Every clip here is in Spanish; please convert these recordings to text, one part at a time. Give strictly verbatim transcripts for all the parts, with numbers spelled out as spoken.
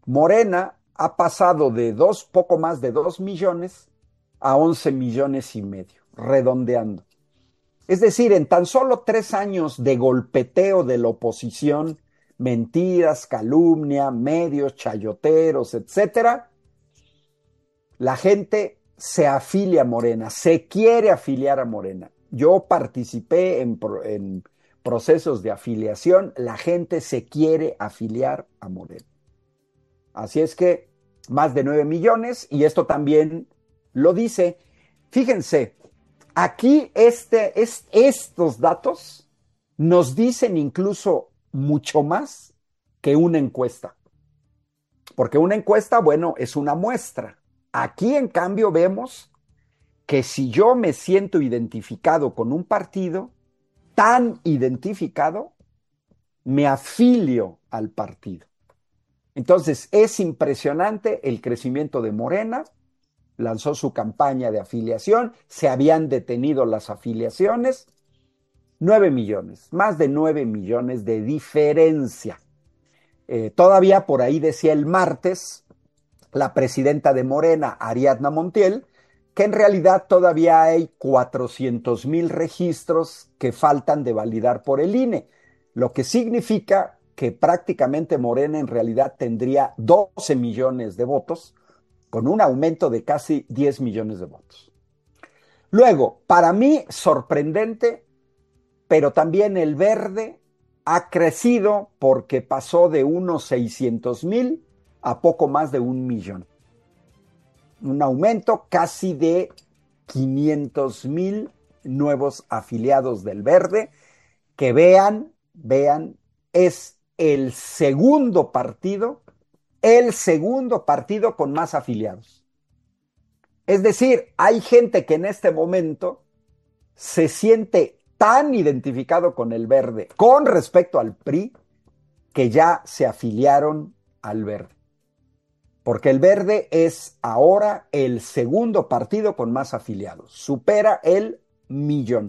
Morena ha pasado de dos, poco más de dos millones a once millones y medio, redondeando. Es decir, en tan solo tres años de golpeteo de la oposición, mentiras, calumnia, medios, chayoteros, etcétera, la gente se afilia a Morena, se quiere afiliar a Morena. Yo participé en, en procesos de afiliación, la gente se quiere afiliar a Morena. Así es que más de nueve millones, y esto también lo dice. Fíjense, aquí este, es, estos datos nos dicen incluso mucho más que una encuesta. Porque una encuesta, bueno, es una muestra. Aquí, en cambio, vemos que si yo me siento identificado con un partido, tan identificado, me afilio al partido. Entonces, es impresionante el crecimiento de Morena. Lanzó su campaña de afiliación, se habían detenido las afiliaciones. Nueve millones, más de nueve millones de diferencia. Eh, todavía por ahí decía el martes la presidenta de Morena, Ariadna Montiel, que en realidad todavía hay cuatrocientos mil registros que faltan de validar por el I N E, lo que significa que prácticamente Morena en realidad tendría doce millones de votos, con un aumento de casi diez millones de votos. Luego, para mí, sorprendente, pero también el Verde ha crecido porque pasó de unos seiscientos mil a poco más de un millón. Un aumento casi de quinientos mil nuevos afiliados del Verde, que vean, vean, es el segundo partido, el segundo partido con más afiliados. Es decir, hay gente que en este momento se siente tan identificado con el Verde con respecto al P R I que ya se afiliaron al Verde. Porque el Verde es ahora el segundo partido con más afiliados. Supera el millón.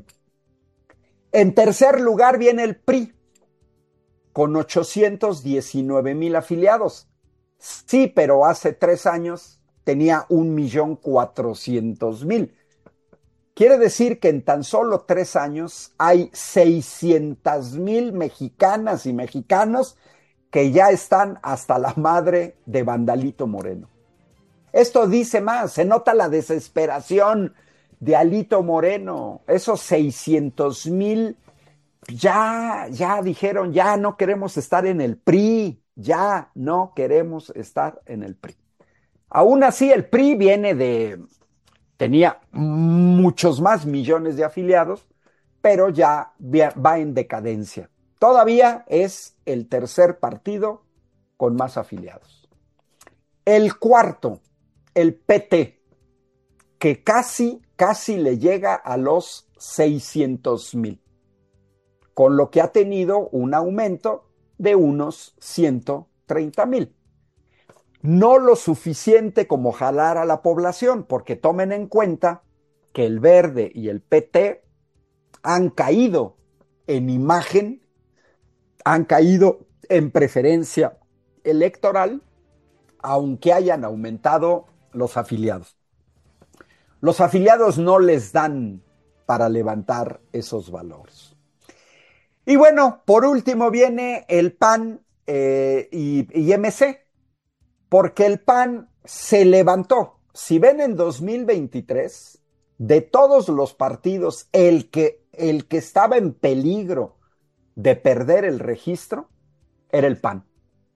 En tercer lugar viene el P R I, con ochocientos diecinueve mil afiliados. Sí, pero hace tres años tenía un millón cuatrocientos mil. Quiere decir que en tan solo tres años hay seiscientos mil mexicanas y mexicanos que ya están hasta la madre de Vandalito Moreno. Esto dice más, se nota la desesperación de Alito Moreno. Esos seiscientos mil ya, ya dijeron, ya no queremos estar en el P R I, ya no queremos estar en el P R I. Aún así, el P R I viene de, tenía muchos más millones de afiliados, pero ya va en decadencia. Todavía es el tercer partido con más afiliados. El cuarto, el P T, que casi, casi le llega a los seiscientos mil, con lo que ha tenido un aumento de unos ciento treinta mil. No lo suficiente como jalar a la población, porque tomen en cuenta que el Verde y el P T han caído en imagen, han caído en preferencia electoral, aunque hayan aumentado los afiliados. Los afiliados no les dan para levantar esos valores. Y bueno, por último viene el P A N eh, y, y M C, porque el P A N se levantó. Si ven en dos mil veintitrés, de todos los partidos, el que, el que estaba en peligro de perder el registro era el P A N.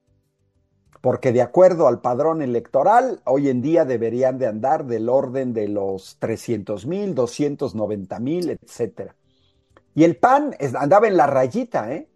Porque de acuerdo al padrón electoral, hoy en día deberían de andar del orden de los trescientos mil, doscientos noventa mil, etcétera. Y el P A N andaba en la rayita, ¿eh?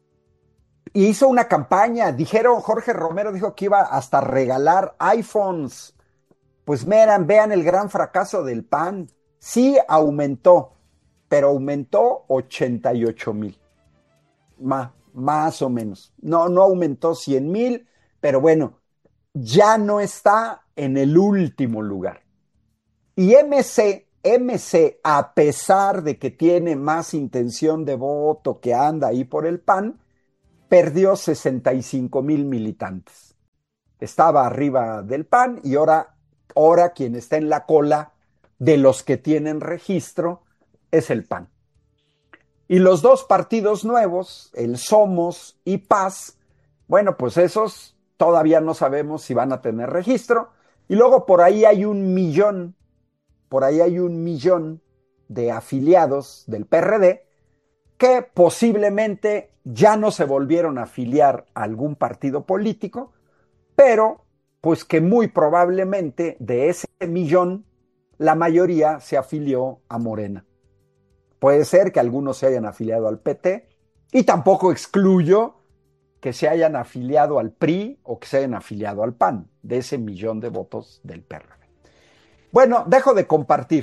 Y hizo una campaña, dijeron, Jorge Romero dijo que iba hasta a regalar iPhones. Pues miren, vean el gran fracaso del P A N. Sí aumentó, pero aumentó ochenta y ocho mil. Más, más o menos. No, no aumentó cien mil, pero bueno, ya no está en el último lugar. Y M C, M C, a pesar de que tiene más intención de voto, que anda ahí por el P A N, perdió sesenta y cinco mil militantes. estaba arriba del P A N y ahora, ahora quien está en la cola de los que tienen registro es el P A N. Y los dos partidos nuevos, el Somos y Paz, bueno, pues esos todavía no sabemos si van a tener registro. Y luego por ahí hay un millón, por ahí hay un millón de afiliados del P R D que posiblemente ya no se volvieron a afiliar a algún partido político, pero pues que muy probablemente de ese millón la mayoría se afilió a Morena. Puede ser que algunos se hayan afiliado al P T y tampoco excluyo que se hayan afiliado al P R I o que se hayan afiliado al P A N, de ese millón de votos del P R D. Bueno, dejo de compartir.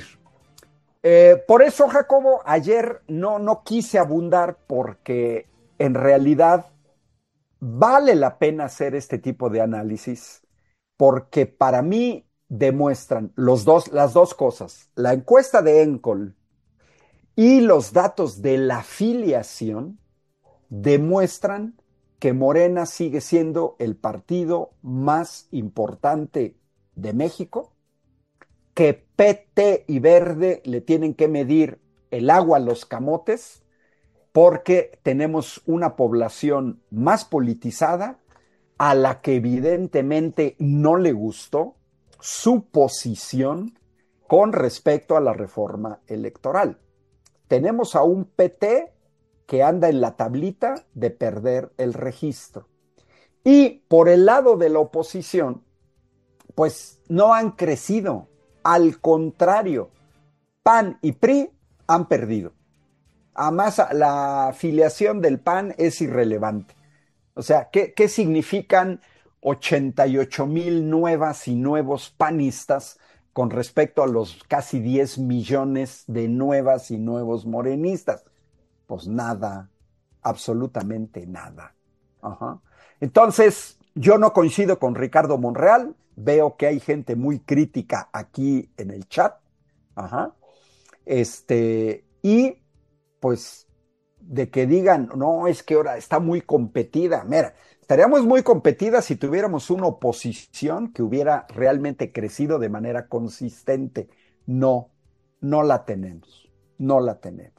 Eh, por eso, Jacobo, ayer no, no quise abundar porque en realidad vale la pena hacer este tipo de análisis porque para mí demuestran los dos, las dos cosas. La encuesta de Encol y los datos de la afiliación demuestran que Morena sigue siendo el partido más importante de México, que P T y Verde le tienen que medir el agua a los camotes porque tenemos una población más politizada a la que evidentemente no le gustó su posición con respecto a la reforma electoral. Tenemos a un P T que anda en la tablita de perder el registro. Y por el lado de la oposición, pues no han crecido. Al contrario, P A N y P R I han perdido. Además, la afiliación del P A N es irrelevante. O sea, ¿qué, qué significan ochenta y ocho mil nuevas y nuevos panistas con respecto a los casi diez millones de nuevas y nuevos morenistas? Pues nada, absolutamente nada. Ajá. Entonces, yo no coincido con Ricardo Monreal, veo que hay gente muy crítica aquí en el chat. Ajá. Este, y pues de que digan, no, es que ahora está muy competida. Mira, estaríamos muy competidas si tuviéramos una oposición que hubiera realmente crecido de manera consistente. No, no la tenemos, no la tenemos.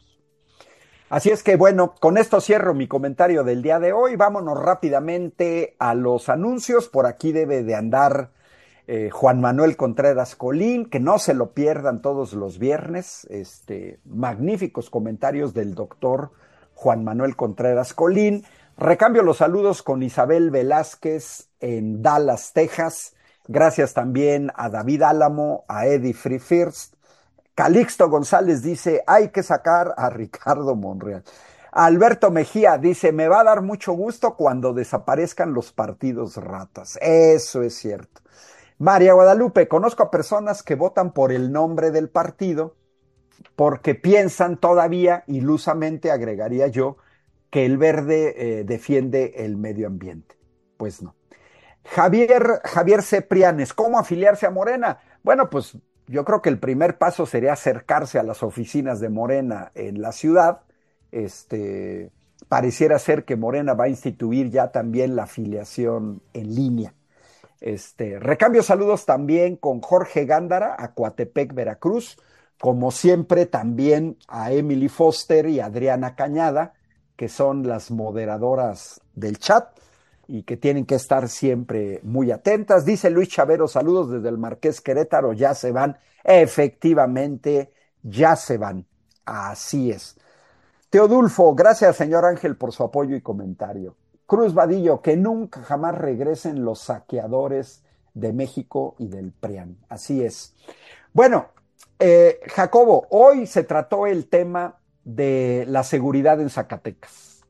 Así es que bueno, con esto cierro mi comentario del día de hoy. Vámonos rápidamente a los anuncios. Por aquí debe de andar eh, Juan Manuel Contreras Colín, que no se lo pierdan todos los viernes. Este, magníficos comentarios del doctor Juan Manuel Contreras Colín. Recambio los saludos con Isabel Velázquez en Dallas, Texas. Gracias también a David Álamo, a Eddie Free First. Calixto González dice, hay que sacar a Ricardo Monreal. Alberto Mejía dice, me va a dar mucho gusto cuando desaparezcan los partidos ratas. Eso es cierto. María Guadalupe, conozco a personas que votan por el nombre del partido porque piensan todavía, ilusamente agregaría yo, que el verde eh, defiende el medio ambiente. Pues no. Javier, Javier Ceprianes, ¿cómo afiliarse a Morena? Bueno, pues yo creo que el primer paso sería acercarse a las oficinas de Morena en la ciudad. Este, pareciera ser que Morena va a instituir ya también la afiliación en línea. Este, recambio saludos también con Jorge Gándara, a Coatepec, Veracruz. Como siempre, también a Emily Foster y Adriana Cañada, que son las moderadoras del chat y que tienen que estar siempre muy atentas. Dice Luis Chavero, saludos desde el Marqués Querétaro, ya se van. Efectivamente, ya se van. Así es. Teodulfo, gracias señor Ángel por su apoyo y comentario. Cruz Vadillo, que nunca jamás regresen los saqueadores de México y del P R I A N. Así es. Bueno, eh, Jacobo, hoy se trató el tema de la seguridad en Zacatecas.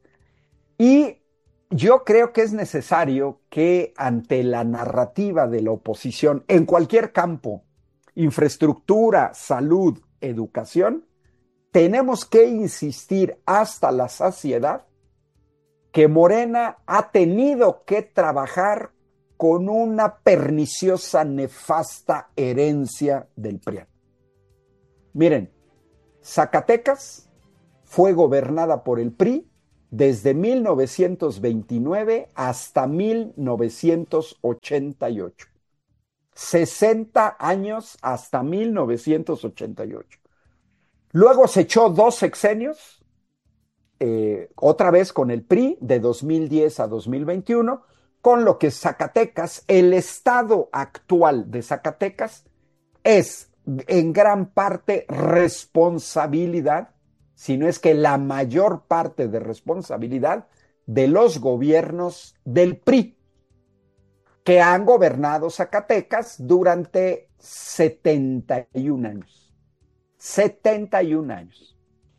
Y yo creo que es necesario que ante la narrativa de la oposición, en cualquier campo, infraestructura, salud, educación, tenemos que insistir hasta la saciedad que Morena ha tenido que trabajar con una perniciosa, nefasta herencia del P R I A N. Miren, Zacatecas fue gobernada por el P R I desde mil novecientos veintinueve hasta mil novecientos ochenta y ocho. sesenta años hasta mil novecientos ochenta y ocho. Luego se echó dos sexenios, eh, otra vez con el P R I, de dos mil diez a dos mil veintiuno, con lo que Zacatecas, el estado actual de Zacatecas, es en gran parte responsabilidad, si no es que la mayor parte de responsabilidad, de los gobiernos del P R I, que han gobernado Zacatecas durante setenta y un años. setenta y un años.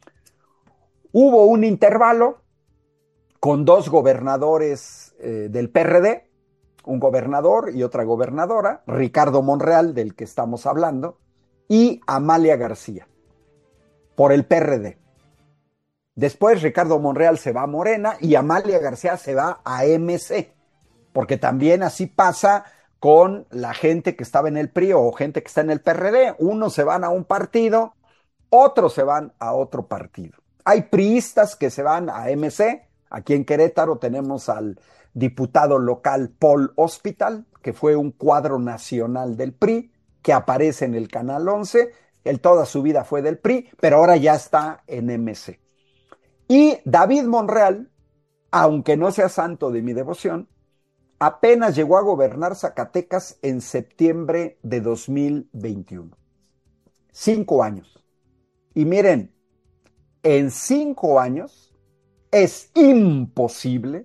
Hubo un intervalo con dos gobernadores eh, del P R D, un gobernador y otra gobernadora, Ricardo Monreal, del que estamos hablando, y Amalia García, por el P R D. Después Ricardo Monreal se va a Morena y Amalia García se va a M C, porque también así pasa con la gente que estaba en el P R I o gente que está en el P R D. Unos se van a un partido, otros se van a otro partido. Hay priistas que se van a M C. Aquí en Querétaro tenemos al diputado local Paul Hospital, que fue un cuadro nacional del P R I, que aparece en el Canal once. Él toda su vida fue del P R I, pero ahora ya está en M C. Y David Monreal, aunque no sea santo de mi devoción, apenas llegó a gobernar Zacatecas en septiembre de dos mil veintiuno. Cinco años. Y miren, en cinco años es imposible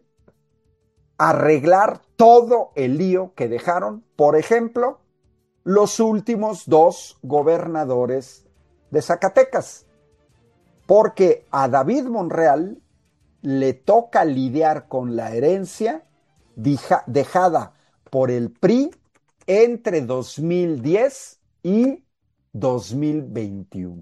arreglar todo el lío que dejaron, por ejemplo, los últimos dos gobernadores de Zacatecas. Porque a David Monreal le toca lidiar con la herencia dejada por el P R I entre dos mil diez y dos mil veintiuno.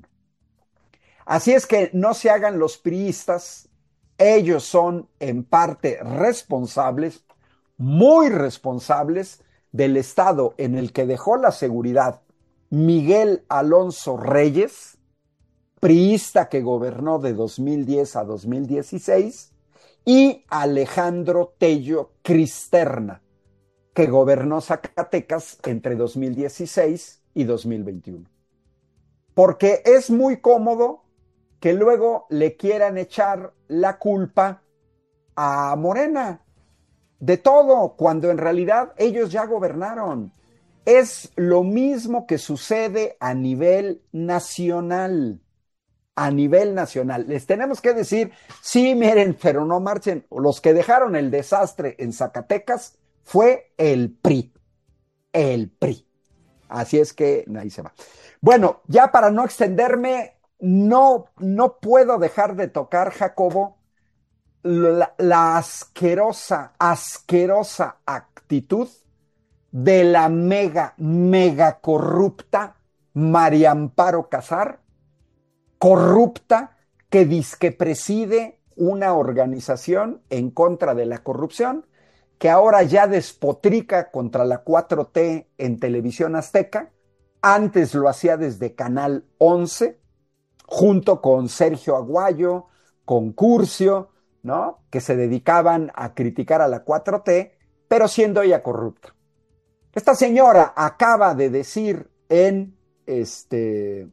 Así es que no se hagan los priistas, ellos son en parte responsables, muy responsables del estado en el que dejó la seguridad Miguel Alonso Reyes, priista que gobernó de dos mil diez a dos mil dieciséis, y Alejandro Tello Cristerna, que gobernó Zacatecas entre dos mil dieciséis y dos mil veintiuno. Porque es muy cómodo que luego le quieran echar la culpa a Morena de todo, cuando en realidad ellos ya gobernaron. Es lo mismo que sucede a nivel nacional. A nivel nacional. Les tenemos que decir, sí, miren, pero no marchen. Los que dejaron el desastre en Zacatecas fue el P R I. El P R I. Así es que ahí se va. Bueno, ya para no extenderme, no, no puedo dejar de tocar, Jacobo, la, la asquerosa, asquerosa actitud de la mega, mega corrupta María Amparo Casar, corrupta, que dizque preside una organización en contra de la corrupción, que ahora ya despotrica contra la cuatro T en Televisión Azteca. Antes lo hacía desde Canal once, junto con Sergio Aguayo, con Curcio, ¿no?, que se dedicaban a criticar a la cuatro T, pero siendo ella corrupta. Esta señora acaba de decir en este...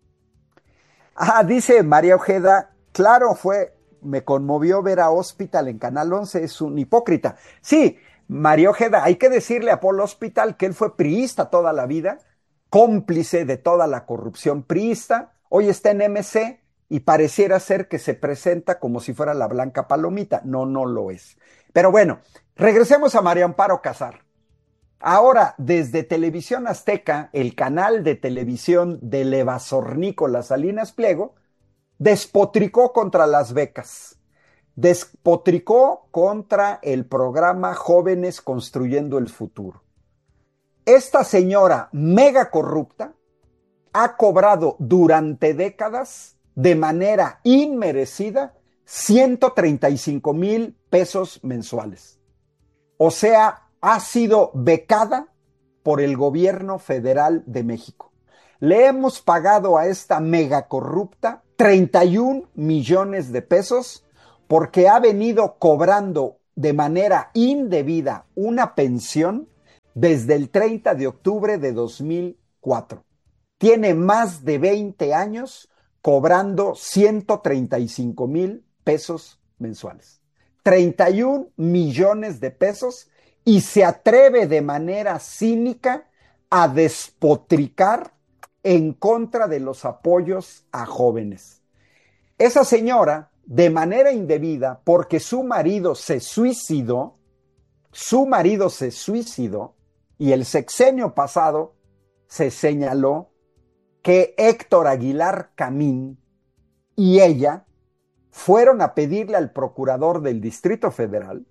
Ah, dice María Ojeda, claro, fue, me conmovió ver a Hospital en Canal once, es un hipócrita. Sí, María Ojeda, hay que decirle a Paul Hospital que él fue priista toda la vida, cómplice de toda la corrupción priista, hoy está en M C y pareciera ser que se presenta como si fuera la blanca palomita. No, no lo es. Pero bueno, regresemos a María Amparo Casar. Ahora, desde Televisión Azteca, el canal de televisión del evazornícola Salinas Pliego, despotricó contra las becas, despotricó contra el programa Jóvenes Construyendo el Futuro. Esta señora mega corrupta ha cobrado durante décadas de manera inmerecida ciento treinta y cinco mil pesos mensuales. O sea, ha sido becada por el gobierno federal de México. Le hemos pagado a esta mega corrupta treinta y un millones de pesos porque ha venido cobrando de manera indebida una pensión desde el treinta de octubre de dos mil cuatro. Tiene más de veinte años cobrando ciento treinta y cinco mil pesos mensuales. treinta y un millones de pesos, y se atreve de manera cínica a despotricar en contra de los apoyos a jóvenes. Esa señora, de manera indebida, porque su marido se suicidó, su marido se suicidó, y el sexenio pasado se señaló que Héctor Aguilar Camín y ella fueron a pedirle al procurador del Distrito Federal,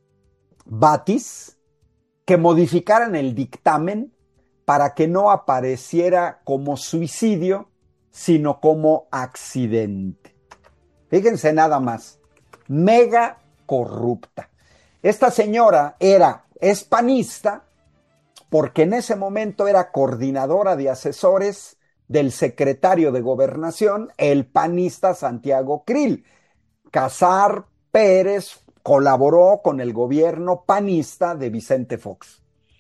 Batis, que modificaran el dictamen para que no apareciera como suicidio, sino como accidente. Fíjense nada más, mega corrupta. Esta señora era, es panista, porque en ese momento era coordinadora de asesores del secretario de Gobernación, el panista Santiago Krill. Casar Pérez colaboró con el gobierno panista de Vicente Fox.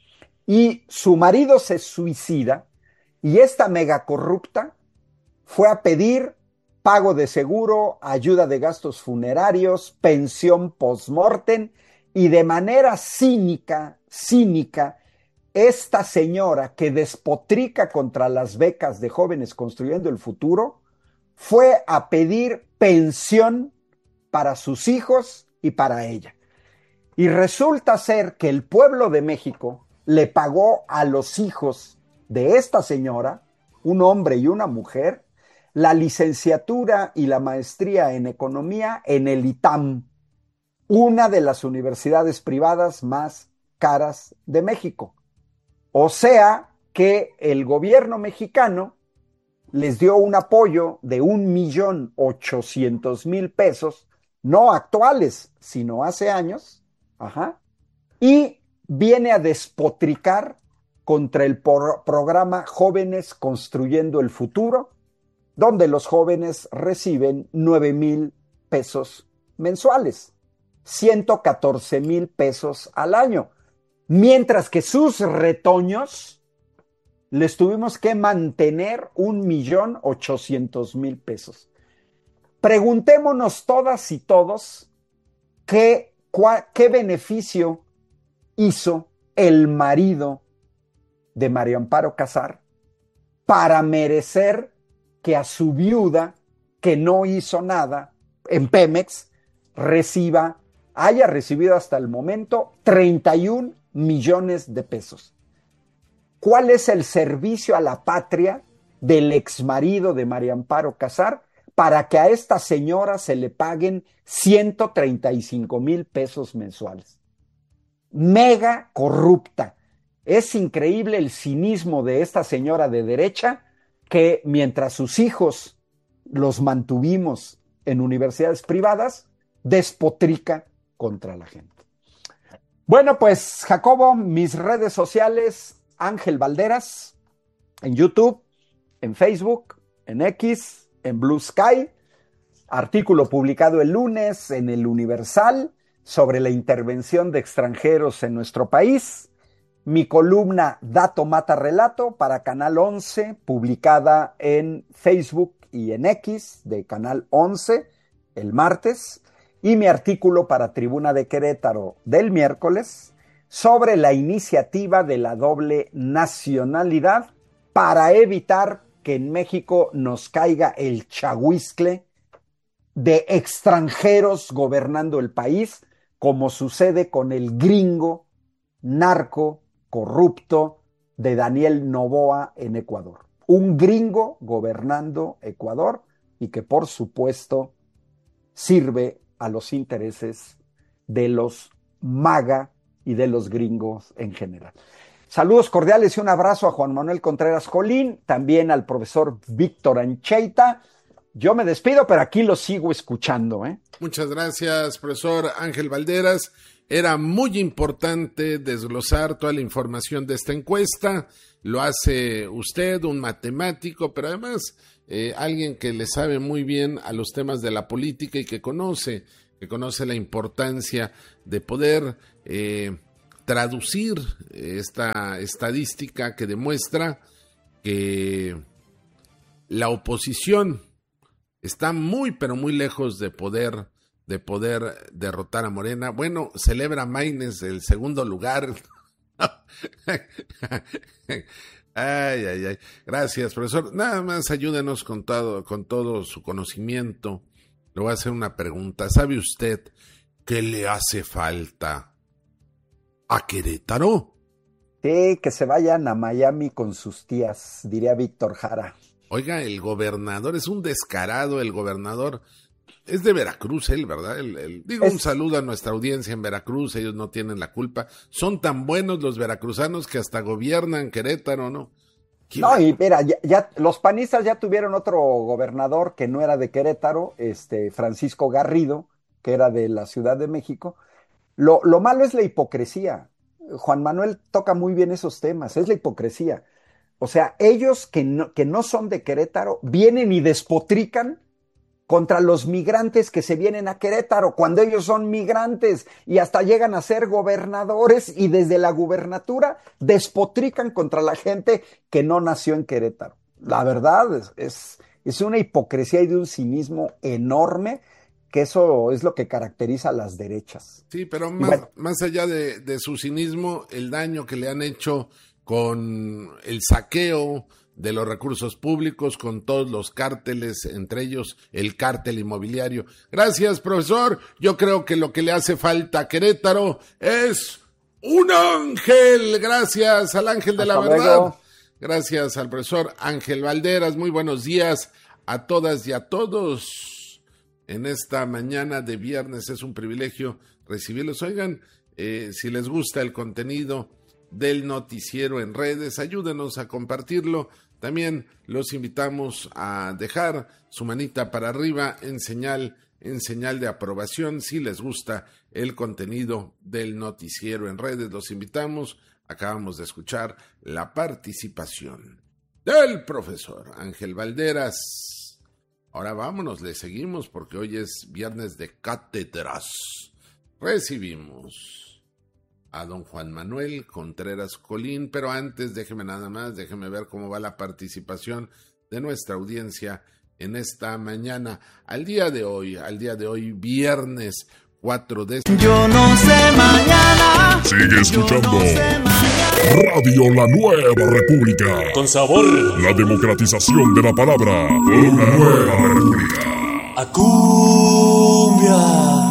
Y su marido se suicida, y esta mega corrupta fue a pedir pago de seguro, ayuda de gastos funerarios, pensión post-mortem, y de manera cínica, cínica, esta señora que despotrica contra las becas de Jóvenes Construyendo el Futuro fue a pedir pensión para sus hijos y para ella. Y resulta ser que el pueblo de México le pagó a los hijos de esta señora, un hombre y una mujer, la licenciatura y la maestría en economía en el I T A M, una de las universidades privadas más caras de México. O sea que el gobierno mexicano les dio un apoyo de un millón ochocientos mil pesos, no actuales, sino hace años, ajá, y viene a despotricar contra el por- programa Jóvenes Construyendo el Futuro, donde los jóvenes reciben nueve mil pesos mensuales, ciento catorce mil pesos al año, mientras que sus retoños les tuvimos que mantener un millón ochocientos mil pesos. Preguntémonos todas y todos qué, cua, qué beneficio hizo el marido de María Amparo Casar para merecer que a su viuda, que no hizo nada en Pemex, reciba, haya recibido hasta el momento treinta y un millones de pesos. ¿Cuál es el servicio a la patria del exmarido de María Amparo Casar para que a esta señora se le paguen ciento treinta y cinco mil pesos mensuales? Mega corrupta. Es increíble el cinismo de esta señora de derecha, que mientras sus hijos los mantuvimos en universidades privadas, despotrica contra la gente. Bueno, pues Jacobo, mis redes sociales, Ángel Valderas, en YouTube, en Facebook, en X, en Blue Sky, artículo publicado el lunes en El Universal sobre la intervención de extranjeros en nuestro país, mi columna Dato Mata Relato para Canal once, publicada en Facebook y en X de Canal once el martes, y mi artículo para Tribuna de Querétaro del miércoles sobre la iniciativa de la doble nacionalidad para evitar que en México nos caiga el chahuizcle de extranjeros gobernando el país, como sucede con el gringo narco corrupto de Daniel Noboa en Ecuador. Un gringo gobernando Ecuador y que por supuesto sirve a los intereses de los MAGA y de los gringos en general. Saludos cordiales y un abrazo a Juan Manuel Contreras Colín, también al profesor Víctor Ancheita. Yo me despido, pero aquí lo sigo escuchando, ¿eh? Muchas gracias, profesor Ángel Valderas. Era muy importante desglosar toda la información de esta encuesta. Lo hace usted, un matemático, pero además eh, alguien que le sabe muy bien a los temas de la política y que conoce que conoce la importancia de poder eh, traducir esta estadística que demuestra que la oposición está muy, pero muy lejos de poder, de poder derrotar a Morena. Bueno, celebra Maines el segundo lugar. Ay, ay, ay. Gracias, profesor. Nada más ayúdenos con todo, con todo su conocimiento. Le voy a hacer una pregunta. ¿Sabe usted qué le hace falta a Querétaro? Sí, que se vayan a Miami con sus tías, diría Víctor Jara. Oiga, el gobernador es un descarado, el gobernador es de Veracruz, él, ¿verdad? El, el, digo, es... un saludo a nuestra audiencia en Veracruz, ellos no tienen la culpa. Son tan buenos los veracruzanos que hasta gobiernan Querétaro, ¿no? No, y mira, ya, ya los panistas ya tuvieron otro gobernador que no era de Querétaro, este Francisco Garrido, que era de la Ciudad de México. Lo, lo malo es la hipocresía. Juan Manuel toca muy bien esos temas, es la hipocresía. O sea, ellos que no, que no son de Querétaro vienen y despotrican contra los migrantes que se vienen a Querétaro, cuando ellos son migrantes y hasta llegan a ser gobernadores y desde la gubernatura despotrican contra la gente que no nació en Querétaro. La verdad es, es, es una hipocresía y de un cinismo enorme, que eso es lo que caracteriza a las derechas. Sí, pero más, bueno, más allá de, de su cinismo, el daño que le han hecho con el saqueo de los recursos públicos, con todos los cárteles, entre ellos el cártel inmobiliario. Gracias, profesor. Yo creo que lo que le hace falta a Querétaro es un ángel. Gracias al ángel de Hasta la verdad. Luego. Gracias al profesor Ángel Valderas. Muy buenos días a todas y a todos. En esta mañana de viernes es un privilegio recibirlos. Oigan, eh, si les gusta el contenido del noticiero en redes, ayúdenos a compartirlo. También los invitamos a dejar su manita para arriba en señal, en señal de aprobación si les gusta el contenido del noticiero en redes. Los invitamos. Acabamos de escuchar la participación del profesor Ángel Valderas. Ahora vámonos, le seguimos porque hoy es viernes de cátedras. Recibimos a don Juan Manuel Contreras Colín, pero antes déjeme nada más, déjeme ver cómo va la participación de nuestra audiencia en esta mañana. Al día de hoy, al día de hoy, viernes cuatro de... Yo no sé mañana. Sigue escuchando no sé Radio La Nueva República. Con sabor. La democratización de la palabra. Una nueva república. A cumbia.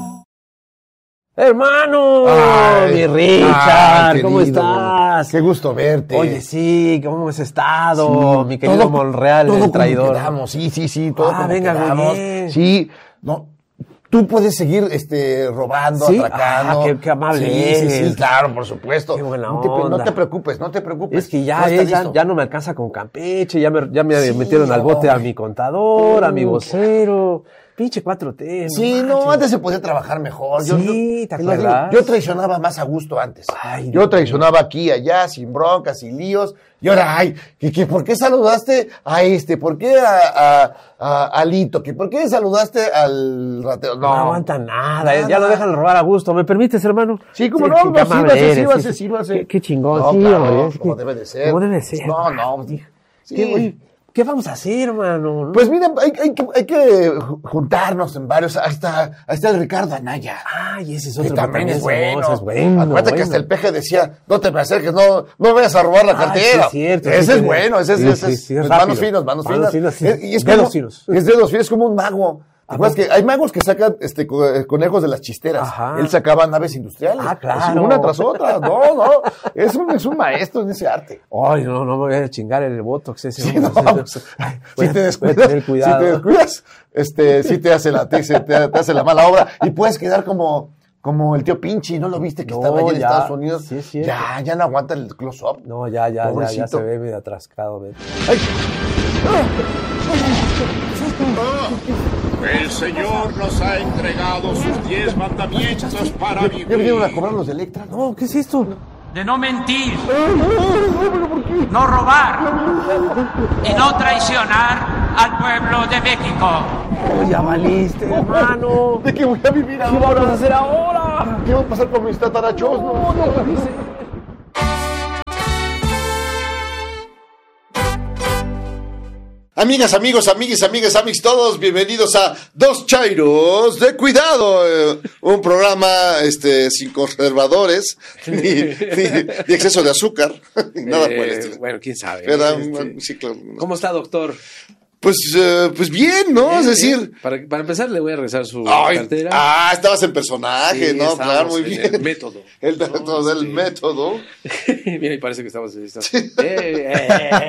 Hermano, ay, mi Richard, ay, ¿cómo estás? Qué gusto verte. Oye, sí, ¿cómo has estado? Sí, mi querido todo, Monreal, todo el traidor. Quedamos. Sí, sí, sí, todo ah, como venga, quedamos. Bien. Sí, no, tú puedes seguir este, robando, ¿Sí? atracando. Ah, qué, qué amable sí, eres. Sí, sí, claro, por supuesto. Qué buena no, te, onda. no te preocupes, no te preocupes. Es que ya, es, ya, ya no me alcanza con Campeche, ya me, ya me sí, metieron al bote a mi contador, uh, a mi vocero. Pinche cuatro T. Sí, no, no, antes se podía trabajar mejor. Yo, sí, yo, ¿te acuerdas? Yo, yo traicionaba más a gusto antes. Ay, yo traicionaba aquí, allá, sin broncas, sin líos. Y ahora, ay, que, que ¿por qué saludaste a este? ¿Por qué a, a, a, a Lito? ¿Que ¿Por qué saludaste al rateo? No, no aguanta nada, nada, ya lo dejan robar a gusto. ¿Me permites, hermano? Sí, como sí, no, no, sírvase, sírvase, sí, sírvase. Qué, qué chingón, no, sí, claro, hombre. como debe de ser. Como debe ser. No, no, sí. Sí. ¿Qué vamos a hacer, hermano? Pues mira, hay, hay, que, hay que juntarnos en varios. Ahí está, ahí está el Ricardo Anaya. Ay, ese es otro que también es bueno. Es bueno. Acuérdate bueno. que hasta el peje decía, no te me acerques, no, no vayas a robar la cartera. Ah, sí, es cierto, ese sí, es sí, bueno, ese sí, es, sí, ese sí, es, es manos finos, manos, manos finas. finas sí. Es, y es dedos como, finos. Es dedos finos, es como un mago. ¿Te acuerdas que hay magos que sacan este conejos de las chisteras? Ajá. Él sacaba naves industriales. Ah, claro. Así, una tras otra. No, no. Es un, es un maestro en ese arte. Ay, no, no me voy a chingar el botox ese. Sí, no, pues, Ay, si te descuidas, si te descuidas, este, sí te hace la, te, te, te hace la mala obra y puedes quedar como, como el tío Pinchi, ¿no lo viste que no, estaba allí en ya, Estados Unidos? Sí, sí. Ya, ya no aguanta el close-up. No, ya, ya, ya, ya se ve medio atrascado. ¿Ves? Ay. El Señor nos ha entregado sus diez mandamientos para vivir. ¿Ya vinieron a cobrarlos de Electra? No, ¿qué es esto? De no mentir, no robar y no traicionar al pueblo de México. No, ya valiste, hermano. ¿De qué voy a vivir ahora? ¿Qué vamos a hacer ahora? ¿Qué va a pasar con mis tatarachos? No, no, no, dice. Amigas, amigos, amigues, amigas, amigos, todos, bienvenidos a Dos Chairos de Cuidado, eh, un programa este, sin conservadores, ni, ni, ni exceso de azúcar, ni nada por el Eh, estilo. bueno, quién sabe. ¿Verdad? Este, Un ciclo- ¿Cómo está, doctor? Pues, eh, pues bien, ¿no? Es decir... Para, para empezar, le voy a regresar su Ay, cartera. ah, estabas en personaje, Sí, ¿no? estamos Claro, muy en bien. el método. El método del sí. método. Mira, y parece que estamos... estamos- Eh, eh,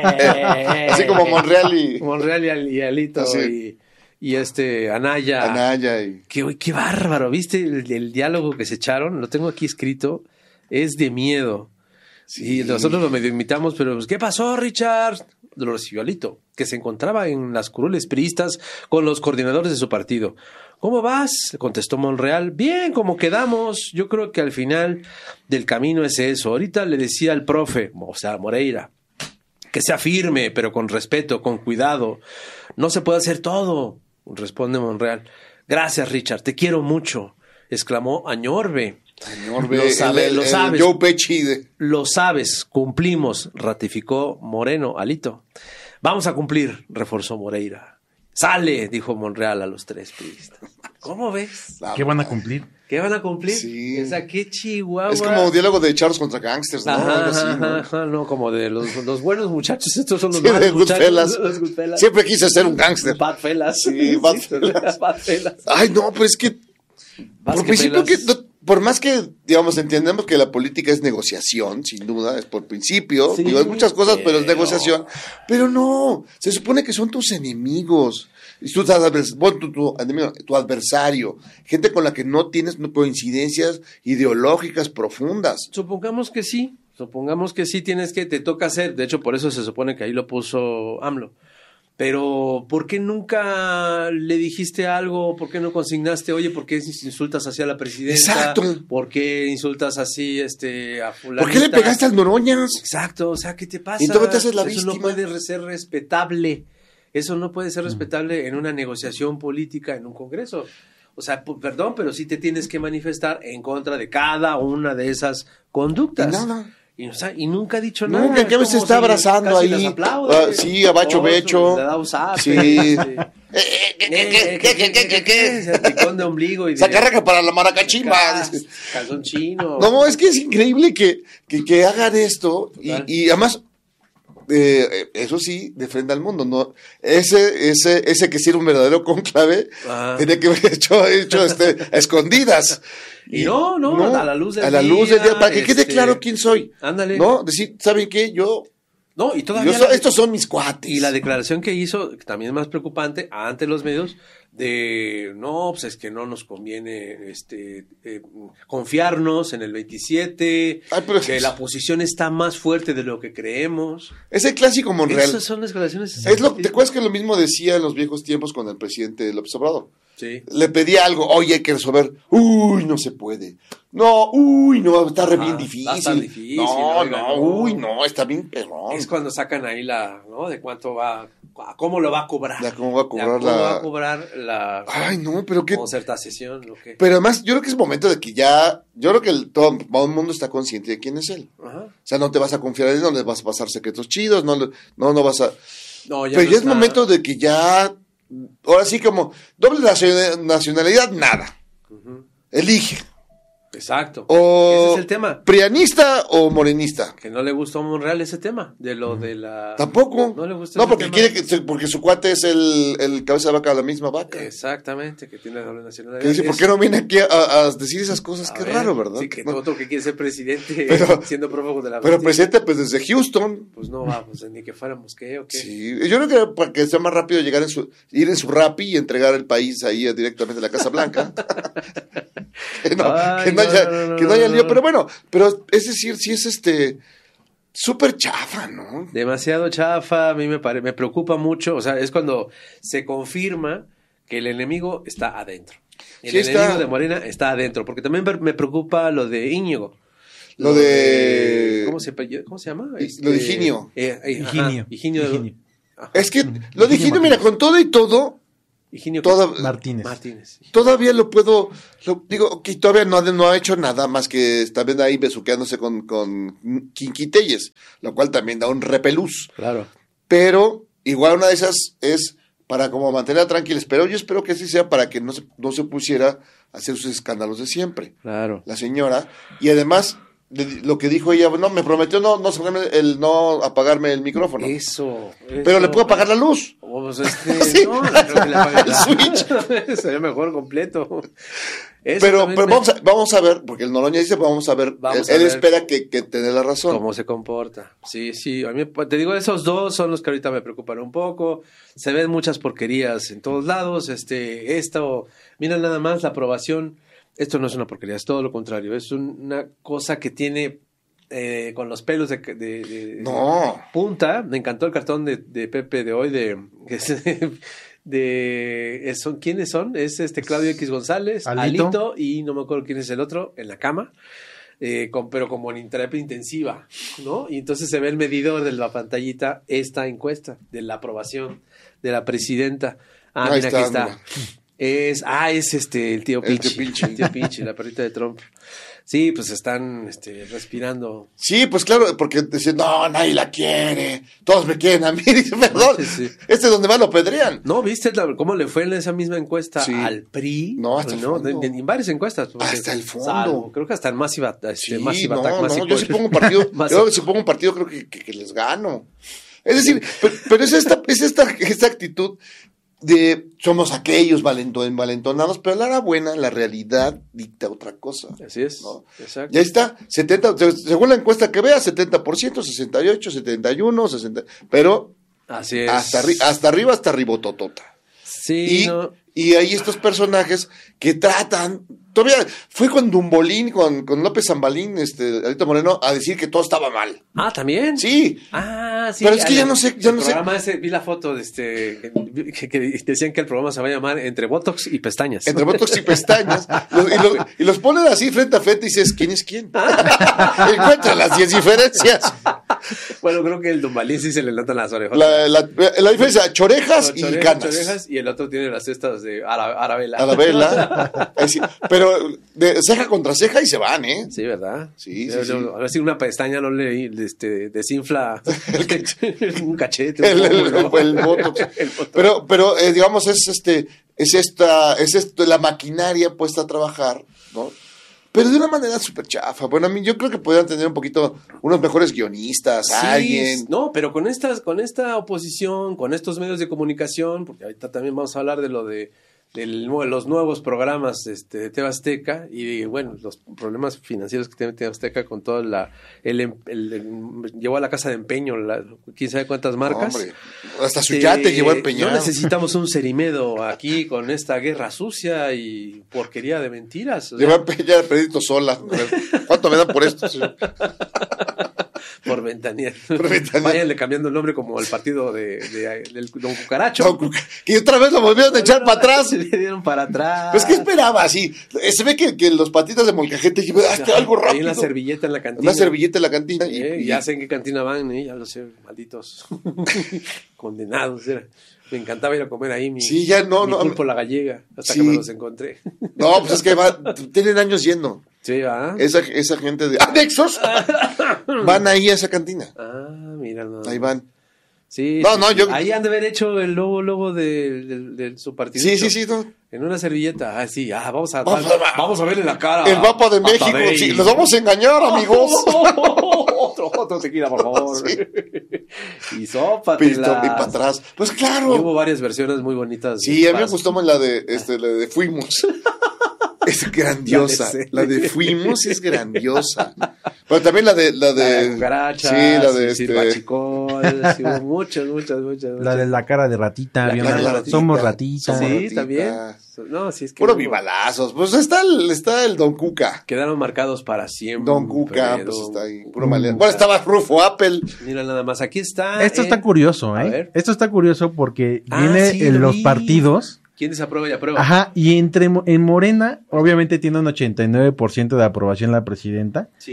eh, Así como Monreal y Monreal y, Al- y Alito Así. y, y este Anaya. Anaya. Y... Qué, qué bárbaro, ¿viste? El, el diálogo que se echaron, lo tengo aquí escrito, es de miedo. Sí. Y nosotros lo medio imitamos, pero pues, ¿qué pasó, Richard? Lo recibió Alito, que se encontraba en las curules priistas con los coordinadores de su partido. ¿Cómo vas? Le contestó Monreal. Bien, como quedamos. Yo creo que al final del camino es eso. Ahorita le decía al profe, o sea, Moreira, que sea firme, pero con respeto, con cuidado. No se puede hacer todo, responde Monreal. Gracias, Richard, te quiero mucho, exclamó Añorbe. Señor, Lo sabe- el, lo el sabes. Joe Pesci de... Lo sabes, cumplimos, ratificó Moreno, Alito. Vamos a cumplir, reforzó Moreira. Sale, dijo Monreal a los tres priistas. ¿Cómo ves? Ah, ¿Qué van a cumplir? ¿Qué van a cumplir? Sí. O sea, qué chihuahua. Es como diálogo de charros contra gangsters, ¿no? Ajá, Algo así, ¿no? ajá, ajá, no, como de los, los buenos muchachos, estos son los Sí, de malos muchachos. Goodfellas. Los Goodfellas. Siempre quise ser un gángster. Bad fellas. Sí, bad fellas. Bad fellas. Ay, no, pues es que... Vas Por que principio que... pelas. no, por más que, digamos, entendemos que la política es negociación, sin duda, es por principio. Sí, Digo, hay muchas cosas, pero es pero- negociación. Pero no, se supone que son tus enemigos. Y tú, advers- bueno, tu, tu enemigo, tu adversario. Gente con la que no tienes coincidencias ideológicas profundas. Supongamos que sí, supongamos que sí tienes que, te toca hacer, de hecho por eso se supone que ahí lo puso AMLO. Pero, ¿por qué nunca le dijiste algo? ¿Por qué no consignaste, oye, por qué insultas así a la presidenta? Exacto. ¿Por qué insultas así este, a fulano? ¿Por qué le pegaste al Noroñas? Exacto, o sea, ¿qué te pasa? Y luego te haces la Eso no víctima. puede ser respetable. Eso no puede ser respetable en una negociación política en un congreso. O sea, p- perdón, pero sí te tienes que manifestar en contra de cada una de esas conductas. Y nada. Y, o sea, y nunca ha dicho nada. Nunca, que a Es veces como está si abrazando casi ahí. las aplaude. Ah, sí, a Bacho Oh, Becho. Le da un zap. Sí. este, Eh, eh, ¿qué, eh, qué, qué, qué, qué, qué, qué? ese picón de ombligo y de Sacarraca para la maracachimba. cas- calzón chino. No, es que es increíble que, que, que hagan esto y, Total. y además, eh, eso sí, de frente al mundo, ¿no? Ese, ese, ese que sí era un verdadero cónclave, Ajá. tenía que haber hecho, hecho este, a escondidas. Y no, no, a la luz del a la día, luz del día, para que quede este, claro quién soy. ándale. ¿No? Decir, ¿saben qué? Yo, No, y todavía yo so- la- estos son mis cuates. Y la declaración que hizo, que también es más preocupante, ante los medios, de no, pues es que no nos conviene este eh, confiarnos en el veintisiete, Ay, pero- que la posición está más fuerte de lo que creemos. Es el clásico Monreal. Esas son declaraciones. Es lo, ¿te acuerdas que lo mismo decía en los viejos tiempos con el presidente López Obrador? Sí. Le pedía algo, oye, hay que resolver. Uy, no se puede. No, uy, no, está re Ajá, bien va a difícil. estar difícil, no, oiga, no, no. uy, no, está bien perrón. Es cuando sacan ahí la, ¿no? De cuánto va, a cómo lo va a cobrar. Ya, ¿cómo va a cobrar Ya, cómo la- va a cobrar la Ay, no, pero qué. concertación, lo que. Pero además, yo creo que es momento de que ya. Yo creo que el, todo, todo el mundo está consciente de quién es él. Ajá. O sea, no te vas a confiar en él, no le vas a pasar secretos chidos, no, le- no, no vas a. No, ya pero no ya es está- momento de que ya. Ahora sí, como doble nacio- nacionalidad, nada. Ujú. Elige. Exacto. O Ese es el tema. ¿Prianista o morenista? Que no le gustó a Monreal ese tema, de lo de la... Tampoco. No le gusta No, ese porque tema. quiere que, se- porque su cuate es el, el cabeza de vaca de la misma vaca. Exactamente, que tiene doble nacionalidad. Que dice, ¿por qué no viene aquí a, a decir esas cosas? A Qué ver, raro, ¿verdad? Sí, que No. otro que quiere ser presidente Pero- siendo prófugo de la Pero justicia. presidente, pues desde Houston. Pues no vamos, ni que fuéramos, ¿qué o qué? Sí, yo creo que para que sea más rápido llegar en su, ir en su Rappi y entregar el país ahí eh, directamente a la Casa Blanca. que no, Ay, que no no, haya, no, no, que no haya no, lío. no. Pero bueno, pero es decir, sí es este súper chafa, ¿no? Demasiado chafa, a mí me, pare, me preocupa mucho, o sea, es cuando se confirma que el enemigo está adentro. El Sí enemigo está. de Morena está adentro, porque también me me preocupa lo de Íñigo. Lo de- ¿Cómo se, ¿cómo se llama? Y- lo de Higinio. Eh, eh, ajá, Higinio. Higinio. Higinio. Ajá. Es que lo dijiste, mira, con todo y todo, Higinio Toda- Martínez. Martínez. Todavía lo puedo, lo, digo, que todavía no, ha- no ha hecho nada más que también ahí besuqueándose con, con Quinquiteyes, lo cual también da un repelús. Claro. Pero igual una de esas es para como mantenerla tranquila, pero yo espero que así sea para que no se, no se pusiera a hacer sus escándalos de siempre, Claro. la señora, y además de- lo que dijo ella, no, me prometió no, no, sacarme el, no apagarme el micrófono, Eso, pero eso. le puedo apagar la luz. Oh, pues este, Sí. no, no creo que le apague El switch. Sería mejor completo. Eso Pero, también pero me- vamos, a, vamos a ver, porque el Noroña dice, vamos a ver, Vamos él, a él ver. espera que, que tener la razón. cómo se comporta. Sí, sí, a mí te digo, esos dos son los que ahorita me preocupan un poco. Se ven muchas porquerías en todos lados. Este, esto, mira nada más la aprobación. Esto no es una porquería, es todo lo contrario. Es un- una cosa que tiene eh, con los pelos de, de- de- No. punta. Me encantó el cartón de, de Pepe de hoy de de es- son quiénes son, es este Claudio X González, Alito. Alito, y no me acuerdo quién es el otro en la cama. Eh, con, pero como en terapia intensiva, ¿no? Y entonces se ve el medidor de la pantallita, esta encuesta de la aprobación de la presidenta. Ah, Ahí mira, está, aquí está. mira. Es, ah, es este, el tío El tío Pinchi. Pinchi. El tío Pinchi, la perrita de Trump. Sí, pues están este, respirando. Sí, pues claro, porque decían, no, nadie la quiere, todos me quieren a mí, dice, perdón, Sí, sí. este es donde más lo pedrean. ¿No viste la- cómo le fue en esa misma encuesta Sí. al P R I? No, hasta el fondo. En, en varias encuestas. porque- Hasta el fondo. Salvo, creo que hasta el Massive, este, Sí, Massive no, Attack, no, Massive yo si Poll. pongo un partido, Massive- yo si pongo un partido creo que, que- que les gano. Es decir, pero, pero es esta, es esta, esta actitud de somos aquellos valento- envalentonados, pero la hora buena, la realidad dicta otra cosa. Así es. ¿no? Exacto. Y ahí está, setenta, según la encuesta que vea, setenta por ciento, sesenta y ocho, setenta y uno, sesenta, pero Así es. hasta, arri- hasta arriba, hasta ribototota. Sí, Y, no. y hay estos personajes que tratan, todavía fue con Dumbolín, con, con López Zambalín, este, Alito Moreno, a decir que todo estaba mal. Ah, ¿también? Sí, Ah, sí. Pero es que el- ya no sé- ya el no sé. programa ese, vi la foto de este, que, que decían que el programa se va a llamar Entre Botox y Pestañas. entre botox y pestañas, los- y, los, y los ponen así frente a frente y dices, ¿quién es quién? Encuentra las diez diferencias. Bueno, creo que el Dumbalín sí se le notan las orejas. La, la, la diferencia, chorejas y Chorejas, canas. chorejas, y el otro tiene las cestas de Ara- Arabella. A la vela. Es decir, pero de ceja contra ceja y se van, ¿eh? Sí, ¿verdad? Sí, sí, Yo- sí. yo- A ver si una pestaña no le este, desinfla un cachete. un El, el- poco, el- ¿no? el botox. El botox. Pero, pero eh, digamos, es este, es esta, es esto, la maquinaria puesta a trabajar, ¿no? Pero de una manera súper chafa. Bueno, a mí yo creo que podrían tener un poquito, unos mejores guionistas, Sí, alguien. no, pero con estas, con esta oposición, con estos medios de comunicación, porque ahorita también vamos a hablar de lo de del nue- los nuevos programas este, de T V Azteca y bueno, los problemas financieros que tiene T V Azteca con todo la el, em- el- el- llevó a la casa de empeño, la, quién sabe cuántas marcas. Hombre, hasta su Eh, yate llevó empeñado. No necesitamos un cerimedo aquí con esta guerra sucia y porquería de mentiras. o sea, Llevó empeñado el Pedrito sola. A ver, ¿cuánto me dan por esto? Sí. por ventanilla. Por ventanilla. Váyanle cambiando el nombre como el partido de, de- del Don Cucaracho. No, Cuca- que otra vez lo volvieron a echar para atrás. Se le dieron para atrás. Pues, ¿qué esperaba? Así, eh, se ve que, que los patitas de molcajete, dije, "Ah, que algo Ahí rápido. una servilleta en la cantina. Una servilleta en la cantina. Y, Eh, y- ya sé en qué cantina van, eh, ya lo sé, malditos. Condenados. Era. Me encantaba ir a comer ahí mi, Sí, ya no, mi no. pulpo la gallega, hasta Sí. que me los encontré. No, pues es que va, tienen años yendo. Sí, ¿ah? Esa, esa gente de anexos van ahí a esa cantina. Ah, mira, no. Ahí van. Sí, No, sí, no, sí. yo- Ahí han de haber hecho el logo, logo de, de, de su partido. Sí, sí, sí. No. En una servilleta. Ah, sí, ah, vamos a, Vamos vamos, a- vamos a verle la cara. El mapa de a México. Tadei. Sí, los vamos a engañar, amigos. otro, otro tequila, por favor. Sí. Y sopa. Pisto, y para atrás. Pues Y claro. hubo varias versiones muy bonitas. Sí, a mí me Pas- gustó más la de, este, la de Fuimos. Es grandiosa. Ya sé. La de Fuimos es grandiosa. Pero también la de, la La de, de cucarachas, sí, la de sí, este, Bachicol, sí, hubo muchas, muchas, muchas. La de la cara de ratita, La había cara una- de ratita. somos ratitas. Somos Sí, ratita. también. No, sí, es que puro hubo- vivalazos. Pues está el, está el Don Cuca. quedaron marcados para siempre. Don Cuca, pues Don- está ahí. Puro maleante. Bueno, estaba Rufo Apple. Mira nada más, aquí está. Esto eh, está curioso, a ¿eh? ver. Esto está curioso porque Ah, viene sí, en lo los vi. partidos. ¿Quién desaprueba y aprueba? Ajá, y entre Mo- en Morena, obviamente tiene un ochenta y nueve por ciento de aprobación la presidenta. Sí.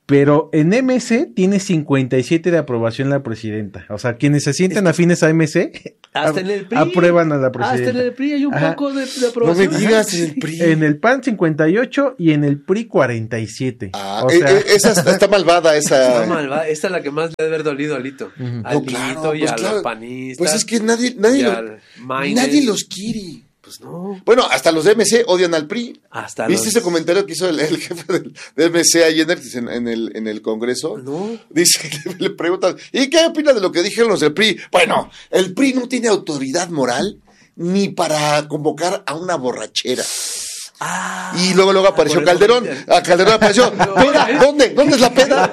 Pero en M C tiene cincuenta y siete de aprobación la presidenta. O sea, quienes se sienten afines a M C hasta en el P R I aprueban a la presidenta. Hasta en el P R I hay un Ajá. poco de, de aprobación. No me digas en el P R I. En el P A N cincuenta y ocho y en el P R I cuarenta y siete. Ah, o eh, sea, eh, esa está, está malvada, esa. Está malvada. Esta es la que más le debe haber dolido a Alito. Ujú. A No, Alito claro, y pues a claro. los panistas. Pues es que nadie, nadie, y lo- al Maines. nadie los quiere. Pues no. Bueno, hasta los de M C odian al P R I. Hasta ¿Viste los... ese comentario que hizo el, el jefe del, de M C ayer en, en, el, en el Congreso? No. Dice, le, le preguntan, ¿y qué opina de lo que dijeron los del P R I? Bueno, el P R I no tiene autoridad moral ni para convocar a una borrachera. Ah, Y luego luego apareció por eso- Calderón. A Calderón apareció. ¿Peda? ¿Dónde? ¿Dónde es la peda?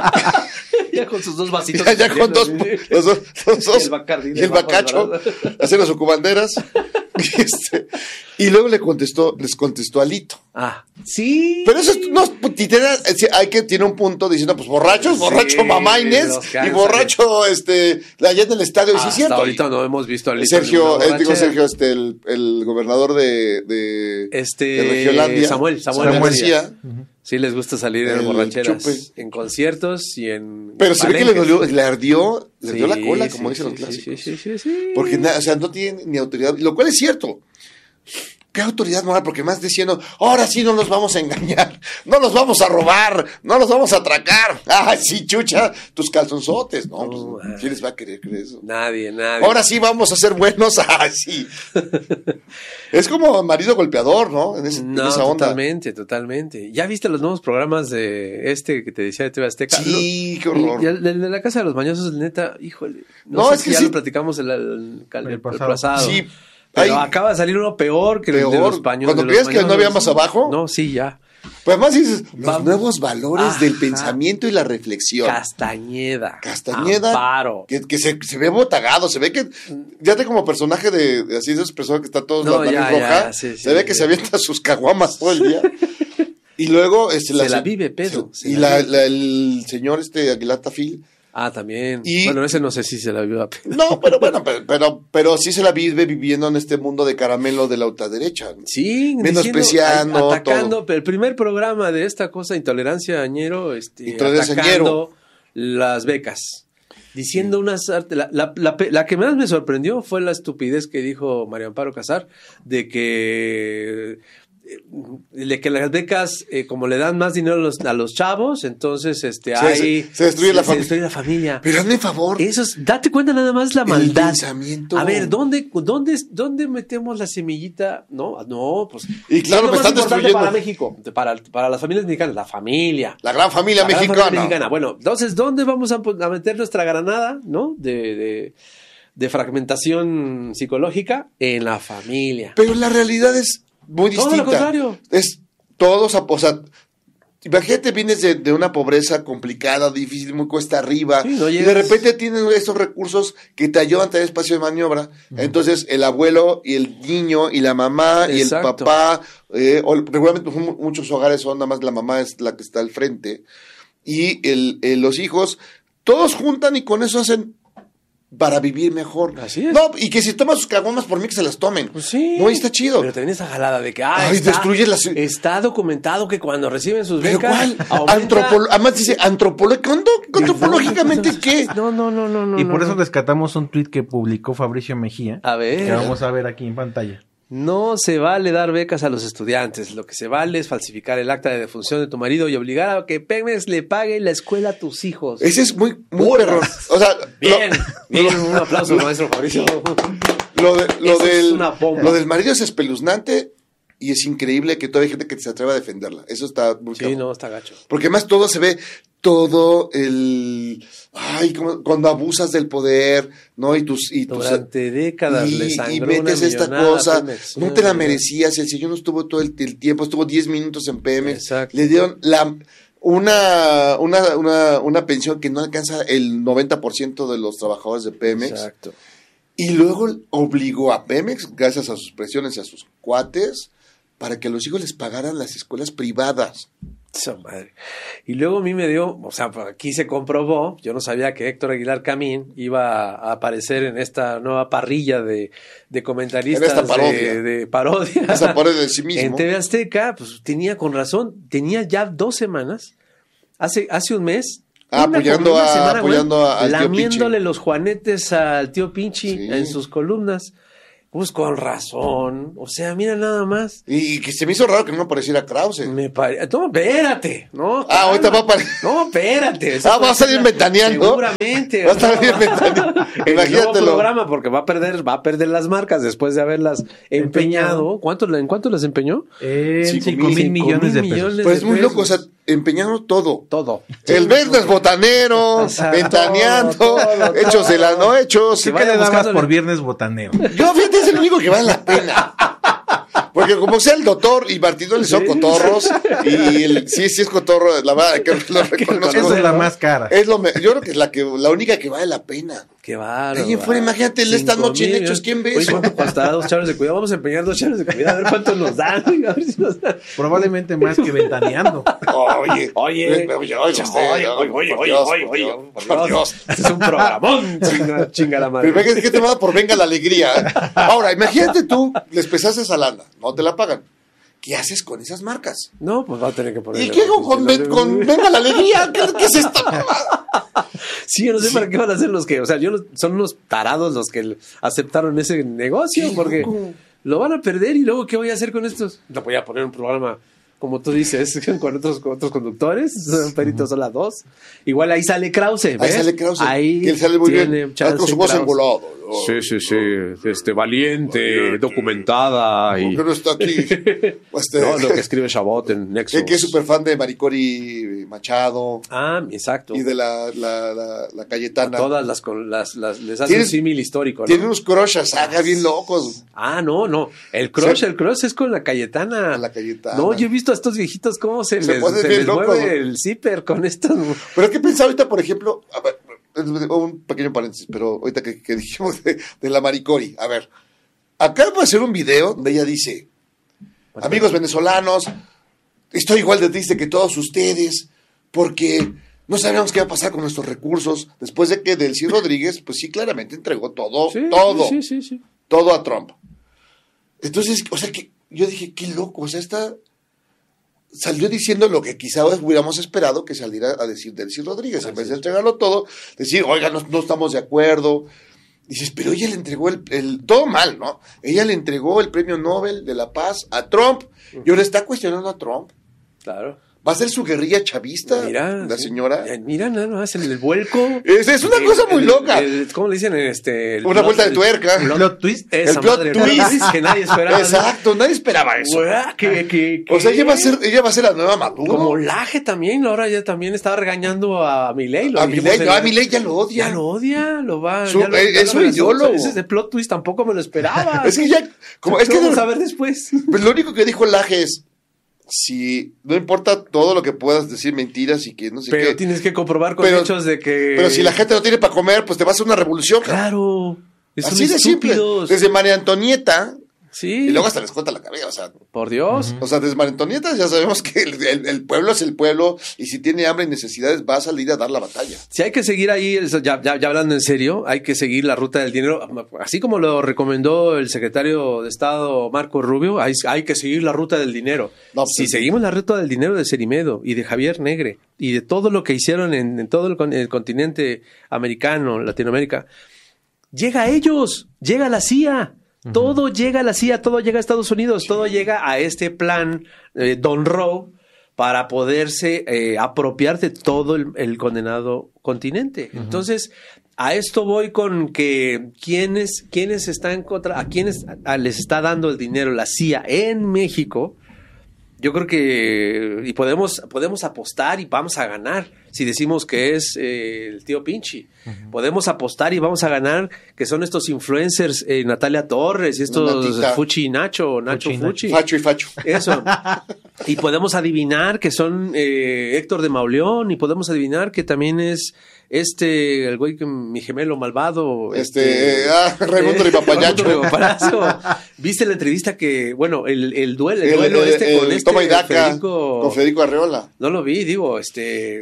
Ya con sus dos vasitos. Ya, ya con dos, los dos, los dos, Y el Bacardí y el debajo, bacacho, ¿verdad? haciendo sus cubanderas. Y, este, y luego le contestó, les contestó Alito. Ah, sí. Pero eso es- no, literal, es decir, hay que tiene un punto diciendo, pues borrachos, Sí, borracho mamá Inés los que y han borracho este allá en el estadio, y sí es Hasta cierto. ahorita no hemos visto a Alito. Sergio, en una eh, digo borrachera. Sergio, este el, el gobernador de, de, Este, de Regiolandia, Samuel, Samuel Samuel García. García. Sí les gusta salir en El borracheras, chupe. en conciertos y en Pero se ve que le palenques. dolió, le ardió, le dio la Sí, cola, como sí, dicen los sí, clásicos. Sí, sí, sí, sí. Porque, na- o sea, no tiene ni autoridad, lo cual es cierto. ¿Qué autoridad moral? Porque más diciendo, ahora sí no nos vamos a engañar, no nos vamos a robar, no nos vamos a atracar. Ah, sí, chucha, tus calzonzotes. No, No, pues, ah. ¿quién les va a querer creer eso? Nadie, nadie. Ahora sí vamos a ser buenos. Ah, sí. Es como marido golpeador, ¿no? En, ese- en No, esa onda. totalmente, totalmente. ¿Ya viste los nuevos programas de este que te decía de T V Azteca? Sí, Lo- qué horror. y el de, de la Casa de los Mañosos, neta, híjole. No, No, sé es si que ya sí. lo platicamos el, el, el- el El pasado. pasado. Sí. Pero Hay- acaba de salir uno peor que el de Peor. los paños. Cuando de los creías que no mañosos. había más abajo. No, sí, ya. Pues además dices, los Vamos. nuevos valores Ajá. del pensamiento y la reflexión. Castañeda. Castañeda, Amparo. que, que se, se ve botagado, se ve que ya te como personaje de, de así de esas personas que está todos No, la nariz ya, roja, ya, sí, se sí, ve que sí. se avienta sus caguamas todo el día. Y luego este, Se la vive, pedo, se- se y la la, vive. la- el señor este Aguilar Tafil, Ah, también. Y- Bueno, ese no sé si se la vio a no, pero bueno, pero, pero, pero sí se la vive viviendo en este mundo de caramelo de la ultraderecha. ¿no? Sí, Menospreciando, diciendo, atacando, todo. pero el primer programa de esta cosa, Intolerancia Añero, este, Intolerancia atacando las becas. Diciendo unas... art- La, la, la, pe- la que más me sorprendió fue la estupidez que dijo María Amparo Casar de que... de que las becas, eh, como le dan más dinero a los, a los chavos, entonces este Se- hay... se- se destruye la se familia. destruye la familia. Pero hazme favor, Eso es, date cuenta nada más la el maldad. pensamiento. A ver, ¿dónde, dónde, ¿dónde metemos la semillita? No, no, pues. Y claro, ¿qué es lo me más están importante destruyendo. Para México, para, para las familias mexicanas, la familia. La gran familia La gran mexicana. familia mexicana. Bueno, entonces, ¿dónde vamos a, a meter nuestra granada, no? De, de, de fragmentación psicológica en la familia. Pero la realidad es muy Todo lo distinta. contrario. Es todos, o sea, imagínate, vienes de, de una pobreza complicada, difícil, muy cuesta arriba, Sí, no y de llegas- repente tienes estos recursos que te ayudan a tener espacio de maniobra. Entonces, el abuelo y el niño y la mamá y el Exacto. papá, eh, o regularmente pues, mu- muchos hogares son nada más la mamá es la que está al frente, y el, el- los hijos, todos juntan y con eso hacen para vivir mejor. Así es. No, y que si toman sus caguamas por mí que se las tomen. Pues sí. No, y está chido. Pero también esa jalada de que ah, Ay, está, destruye las- está documentado que cuando reciben sus ¿Pero becas. cuál? aumenta- Antropolo- Además dice, antropolo- ¿cuándo? ¿Antropológicamente qué? No, no, no, no, no. Y por no, eso no. rescatamos un tuit que publicó Fabricio Mejía, A ver. que vamos a ver aquí en pantalla. No se vale dar becas a los estudiantes. Lo que se vale es falsificar el acta de defunción de tu marido y obligar a que Pemex le pague la escuela a tus hijos. Ese es muy, muy Puta. perro. O sea, Bien, lo, bien, un aplauso, maestro Fabricio. lo, de- lo Eso es del, una bomba. lo del marido es espeluznante y es increíble que todavía hay gente que se atreva a defenderla. Eso está muy Sí, cabrón. no, está gacho. Porque además todo se ve, todo el... Ay, como cuando abusas del poder, ¿no? Y tus... Y tus Durante décadas y, le y sangró metes una esta millonada a cosa, Pemex. no te la merecías, el señor no estuvo todo el, el tiempo, estuvo diez minutos en Pemex, Exacto. le dieron la una, una, una, una pensión que no alcanza el noventa por ciento de los trabajadores de Pemex, Exacto. y luego obligó a Pemex, gracias a sus presiones y a sus cuates, para que a los hijos les pagaran las escuelas privadas. Esa madre. Y luego a mí me dio, o sea, aquí se comprobó, yo no sabía que Héctor Aguilar Camín iba a aparecer en esta nueva parrilla de, de comentaristas En esta parodia. de, de parodia. Esa parodia de sí mismo. En T V Azteca, pues tenía con razón, tenía ya dos semanas hace, hace un mes. Ah, una, apoyando una a, semana, apoyando güey, a, al tío lamiéndole Pinche. los juanetes al tío Pinchi Sí. en sus columnas. Pues con razón. O sea, mira nada más. Y que se me hizo raro que no apareciera Krause. Me pare... No, espérate. No, Ah, ahorita va a aparecer. No, espérate. Ah, va a salir ventaneando. Seguramente. Va a salir ventaneando. En el nuevo Imagínatelo. programa, porque va a perder, va a perder las marcas después de haberlas empeñado. ¿Cuánto, ¿En cuánto las empeñó? En Cinco cinco mil- mil millones de millones pesos. Pero es de muy loco, o pesos. sea, empeñaron todo. Todo. El viernes botanero, Exacto. ventaneando, Todo, todo, hechos de la no hechos. ¿Qué vaya le dabas buscándole. por viernes botanero? Yo, fíjate, es el único que vale la pena. Porque como sea el doctor y Martino le son cotorros, y el, sí, sí es cotorro, la verdad que lo reconozco. Esa es la más cara. Es lo me- yo creo que es la que la única que vale la pena. Qué bárbaro. Ahí en fuera, imagínate, esta Cinco noche en mil. Hechos, ¿quién ve Oye, eso? ¿cuánto costará dos charros de cuidado? Vamos a empeñar dos charros de cuidado, a ver cuánto nos dan. A ver si nos dan. Probablemente más que ventaneando. Oye, Oye, oye, oye, usted, oye, oye, por oye, Dios, oye, por oye, Dios, por por Dios. Dios. Este es un programón. Chinga, chinga la madre. Pero ¿qué te va a dar por venga la alegría? Ahora, imagínate tú, les pesaste esa lana, no te la pagan. ¿Qué haces con esas marcas? No, pues va a tener que poner. ¿Y qué hago con, con venga la alegría? ¿Qué, qué es esto? Sí, yo no sé para qué van a hacer los que, o sea, yo no- son unos tarados los que aceptaron ese negocio, Qué porque loco. lo van a perder y luego, ¿qué voy a hacer con estos? No voy a poner un programa, como tú dices, con otros, con otros conductores, son peritos son las dos. Igual ahí sale Krause, Ahí ¿ves? sale Krause, Ahí que él sale muy tiene bien, chance con su voz Krause. engolado. Sí, sí, sí, este, valiente, documentada y... ¿Por qué no está aquí? Este, No, lo que escribe Chabot en Nexus. que, que es súper fan de Maricori Machado Ah, exacto. y de la, la, la, la Cayetana. Todas las, con- las, las les hace Tiene- un símil histórico, ¿no? Tiene unos crushes, haga bien locos. Ah, no, no. El crush, Sí. el crush es con la Cayetana. Con la Cayetana. No, yo he visto a estos viejitos cómo se, Se les, ponen se bien les locos, mueve ¿no? el zipper con estos. Pero ¿qué pensaba ahorita, por ejemplo? A ver, un pequeño paréntesis, pero ahorita que, que dijimos de, de la Maricori. A ver, acá voy a hacer un video donde ella dice, amigos venezolanos, estoy igual de triste que todos ustedes, porque no sabíamos qué iba a pasar con nuestros recursos, después de que Delcy Rodríguez, pues sí, claramente entregó todo, Sí, todo, Sí, sí, sí. todo a Trump. Entonces, o sea, que yo dije, qué loco, o sea, esta salió diciendo lo que quizá hubiéramos esperado que saliera a decir Delcy Rodríguez, en vez de entregarlo todo, decir, oiga, no, no estamos de acuerdo. Dices, pero ella le entregó el, el, todo mal, ¿no? Ella le entregó el premio Nobel de la Paz a Trump, y ahora está cuestionando a Trump. Claro. ¿Va a ser su guerrilla chavista, Mira. la sí. señora? Eh, Mira, nada más el, el vuelco. Es, es una El- cosa muy el- loca. el- ¿Cómo le dicen? Este, el Una plot- vuelta de el- tuerca. el Plot twist. Esa El plot madre, twist. que nadie esperaba. ¿no? Exacto, nadie esperaba eso. Güey, que- que- O sea, que- ella va a ser, ella va a ser la nueva Maduro. Como Laje también, ahora ya también estaba regañando a Milei. lo a dijimos Milei, en no, la- a Milei ya lo odia. Ya lo odia, lo va. Su- ya lo- eh, ya es lo su abrazó. ideólogo. Ese de plot twist tampoco me lo esperaba. Es que ya, como, es ¿Qué que vamos de- a ver después? pues lo único que dijo Laje es, si no importa todo lo que puedas decir mentiras y que no sé Pero qué, tienes que comprobar con Pero- hechos de que. pero si la gente no tiene para comer, pues te va a hacer una revolución. cara. Claro. Son Así de simple. estúpidos. Desde María Antonieta, Sí. y luego hasta les cuenta la cabeza, o sea, Por Dios. o sea, desde María Antonieta ya sabemos que el, el- el pueblo es el pueblo, y si tiene hambre y necesidades va a salir a dar la batalla. Si hay que seguir ahí, eso, ya, ya, ya hablando en serio, hay que seguir la ruta del dinero, así como lo recomendó el secretario de Estado Marco Rubio, hay, hay que seguir la ruta del dinero. No, pues, si seguimos la ruta del dinero de Cerimedo y de Javier Negre y de todo lo que hicieron en, en todo el, con- el continente americano, Latinoamérica, llega a ellos, llega a la C I A. Todo llega a la C I A, todo llega a Estados Unidos, todo llega a este plan eh, Don Roe para poderse eh, apropiar de todo el, el condenado continente. Entonces, a esto voy con que quienes, quienes están contra, a quienes a- les está dando el dinero la C I A en México. Yo creo que y podemos, podemos apostar y vamos a ganar si decimos que es eh, el tío Pinchi. Podemos apostar y vamos a ganar que son estos influencers, eh, Natalia Torres y estos Natita. Fuchi y Nacho, Nacho Fuchi y Fuchi. Facho y facho. Eso. Y podemos adivinar que son eh, Héctor de Mauleón y podemos adivinar que también es este, el güey que mi gemelo malvado. Este, eh, ah, Raimundo de Papayacho. Raimundo de Papayacho. ¿Viste la entrevista que, bueno, el, el duelo, el El, duelo el- este con el este toma y daca Federico- con Federico Arreola. No lo vi, digo, este, Es- independientemente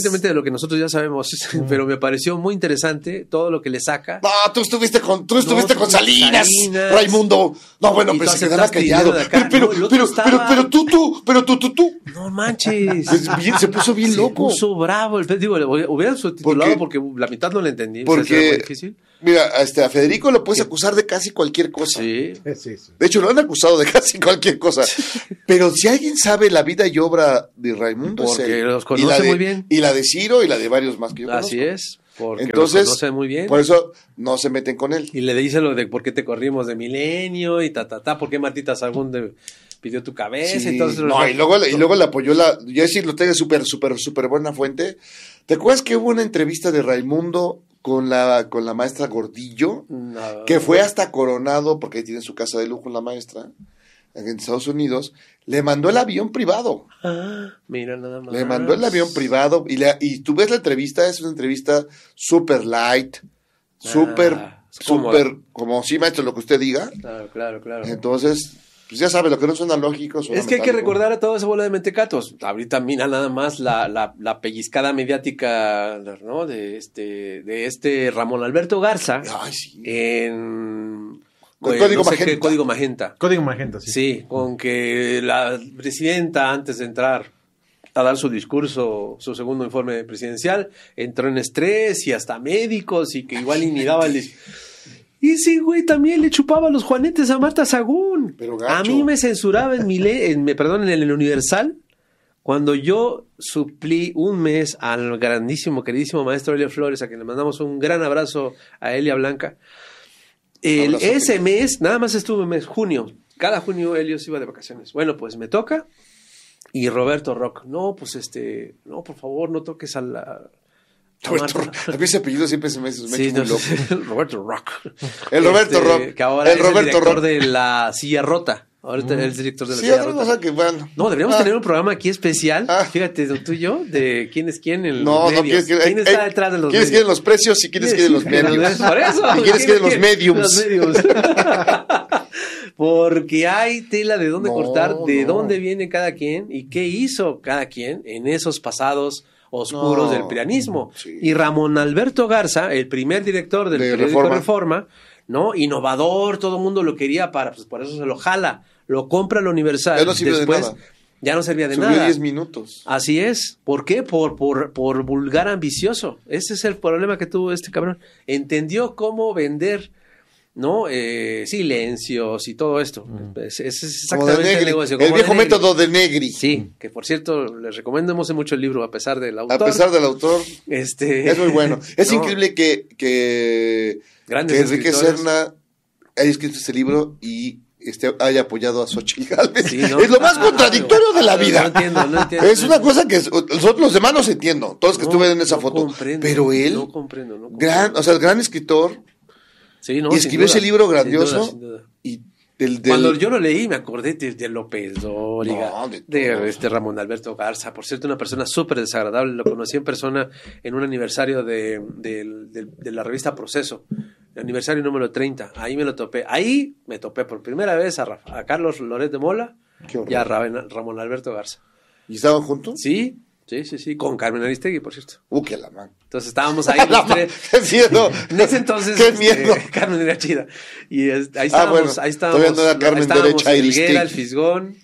independientemente de lo que nosotros ya sabemos, pero me pareció muy interesante todo lo que le saca. No, tú estuviste con, tú estuviste No, con tú Salinas, Salinas. No, no, bueno, Y pero tú se quedaba aceptaste callado. dinero de acá. Pero, No, el pero, otro pero, estaba- pero, pero tú, tú, pero tú, tú, tú. No manches. Es bien- se puso bien Se loco. puso bravo. El, digo, le hubieran subtitulado Porque- porque, la mitad no le entendí. o sea, Porque, era muy difícil. mira, a, este, a Federico lo puedes acusar de casi cualquier cosa. Sí. Sí, sí. De hecho, lo han acusado de casi cualquier cosa. Pero si alguien sabe la vida y obra de Raimundo, es Porque él. los Y conoce la de- muy bien. Y la de Ciro y la de varios más que yo Así conozco. es. Porque Entonces, lo conoce muy bien. por eso no se meten con él. Y le dice lo de por qué te corrimos de Milenio y ta, ta, ta, por qué Martita Sagún de- pidió tu cabeza. Sí. Entonces, No, y luego, y luego le apoyó la. Yo sí lo tengo súper, súper, súper buena fuente. ¿Te acuerdas que hubo una entrevista de Raimundo con la, con la maestra Gordillo? No. Que fue hasta Coronado, porque ahí tiene su casa de lujo la maestra, en Estados Unidos. Le mandó el avión privado. Ah, mira nada más. Le mandó el avión privado. Y, le, y tú ves la entrevista, es una entrevista súper light, súper, Ah, es como- súper, como sí, maestro, lo que usted diga. Claro, claro, claro. Entonces, pues ya sabe, lo que no suena lógico suena Es que hay que metálico. recordar a toda esa bola de mentecatos. Ahorita mira nada más la, la, la pellizcada mediática, ¿no? De este, de este Ramón Alberto Garza Ay, sí. en Con eh, Código no sé qué, Magenta. Código Magenta. Código Magenta, sí. Sí, con que la presidenta, antes de entrar a dar su discurso, su segundo informe presidencial, entró en estrés y hasta médicos y que igual y ni daba el... dis- Y sí, güey, también le chupaba los juanetes a Marta Sagún. Pero gacho. A mí me censuraba en mi le en, me, perdón, en el Universal cuando yo suplí un mes al grandísimo, queridísimo maestro Helio Flores, a quien le mandamos un gran abrazo a Elia Blanca. El, Abrazo, ese Helio. mes, nada más estuve en mes, junio. Cada junio Helio se iba de vacaciones. Bueno, pues me toca. Y Roberto Rock, no, pues este, no, por favor, no toques a la... a Roberto, Marta. a mí ese apellido siempre se me, se me Sí, echa muy no, loco. Roberto Rock. El Roberto Este, Rock. Que ahora El es Roberto el director Rock. de la silla rota. Ahorita es director de la Sí, silla otra rota. cosa que, bueno. No, deberíamos Ah, tener un programa aquí especial, Ah. fíjate, tú y yo, de quién es quién en No, los no, medios. quieres que. ¿Quién eh, está eh, detrás de los ¿Quieres medios? quieren los precios y quieres quieren los medios? Por eso. ¿Y quieres quieren los mediums? Los mediums. Porque hay tela de dónde No, cortar, de no. dónde viene cada quien y qué hizo cada quien en esos pasados oscuros No. del prianismo. Sí. Y Ramón Alberto Garza, el primer director del De periódico Reforma. Reforma, ¿no? Innovador, todo el mundo lo quería para, pues por eso se lo jala, lo compra el Universal. Ya no sirve de Después, nada. ya no servía de Subió nada. diez minutos. Así es. ¿Por qué? Por, por, por vulgar ambicioso. Ese es el problema que tuvo este cabrón. Entendió cómo vender, ¿no? Eh, silencios y todo esto. Ese es, es Como de exactamente el Negri. negocio. El como viejo de Negri. método de Negri. Sí, que por cierto, les recomendamos mucho el libro, a pesar del autor. A pesar del autor, Este, es muy bueno. Es no, increíble que, que, Grandes que Enrique escritores. Serna haya escrito este libro y este, haya apoyado a Xochitl Gálvez. Sí, ¿no? Es lo más Ah, contradictorio de la no vida. entiendo, no entiendo. Es una cosa que es- nosotros los demás los entiendo, todos que No, estuve en esa no foto. comprendo, Pero él, no comprendo, no comprendo. gran, o sea, el gran escritor, Sí, no, y sin escribió duda, ese libro sin duda, grandioso sin duda. y del, del- Cuando yo lo leí me acordé de, de López Dóriga, No, de de, todos. este Ramón Alberto Garza, por cierto, una persona súper desagradable. Lo conocí en persona en un aniversario de, de- de- de la revista Proceso, el aniversario número treinta. Ahí me lo topé. Ahí me topé por primera vez a, Rafa- a Carlos Loret de Mola Qué horror. y a Ra- Ramón Alberto Garza. ¿Y estaban juntos? Sí, sí, sí, sí, con Carmen Aristegui, por cierto. Uh, que la man. Entonces estábamos ahí La los man. tres. Qué miedo. En ese entonces, Qué este, miedo. Carmen era chida. Y es- ahí Ah, estábamos, bueno, ahí estábamos. todavía no era Carmen ahí estábamos derecha, Helguera, el Aristegui. Fisgón.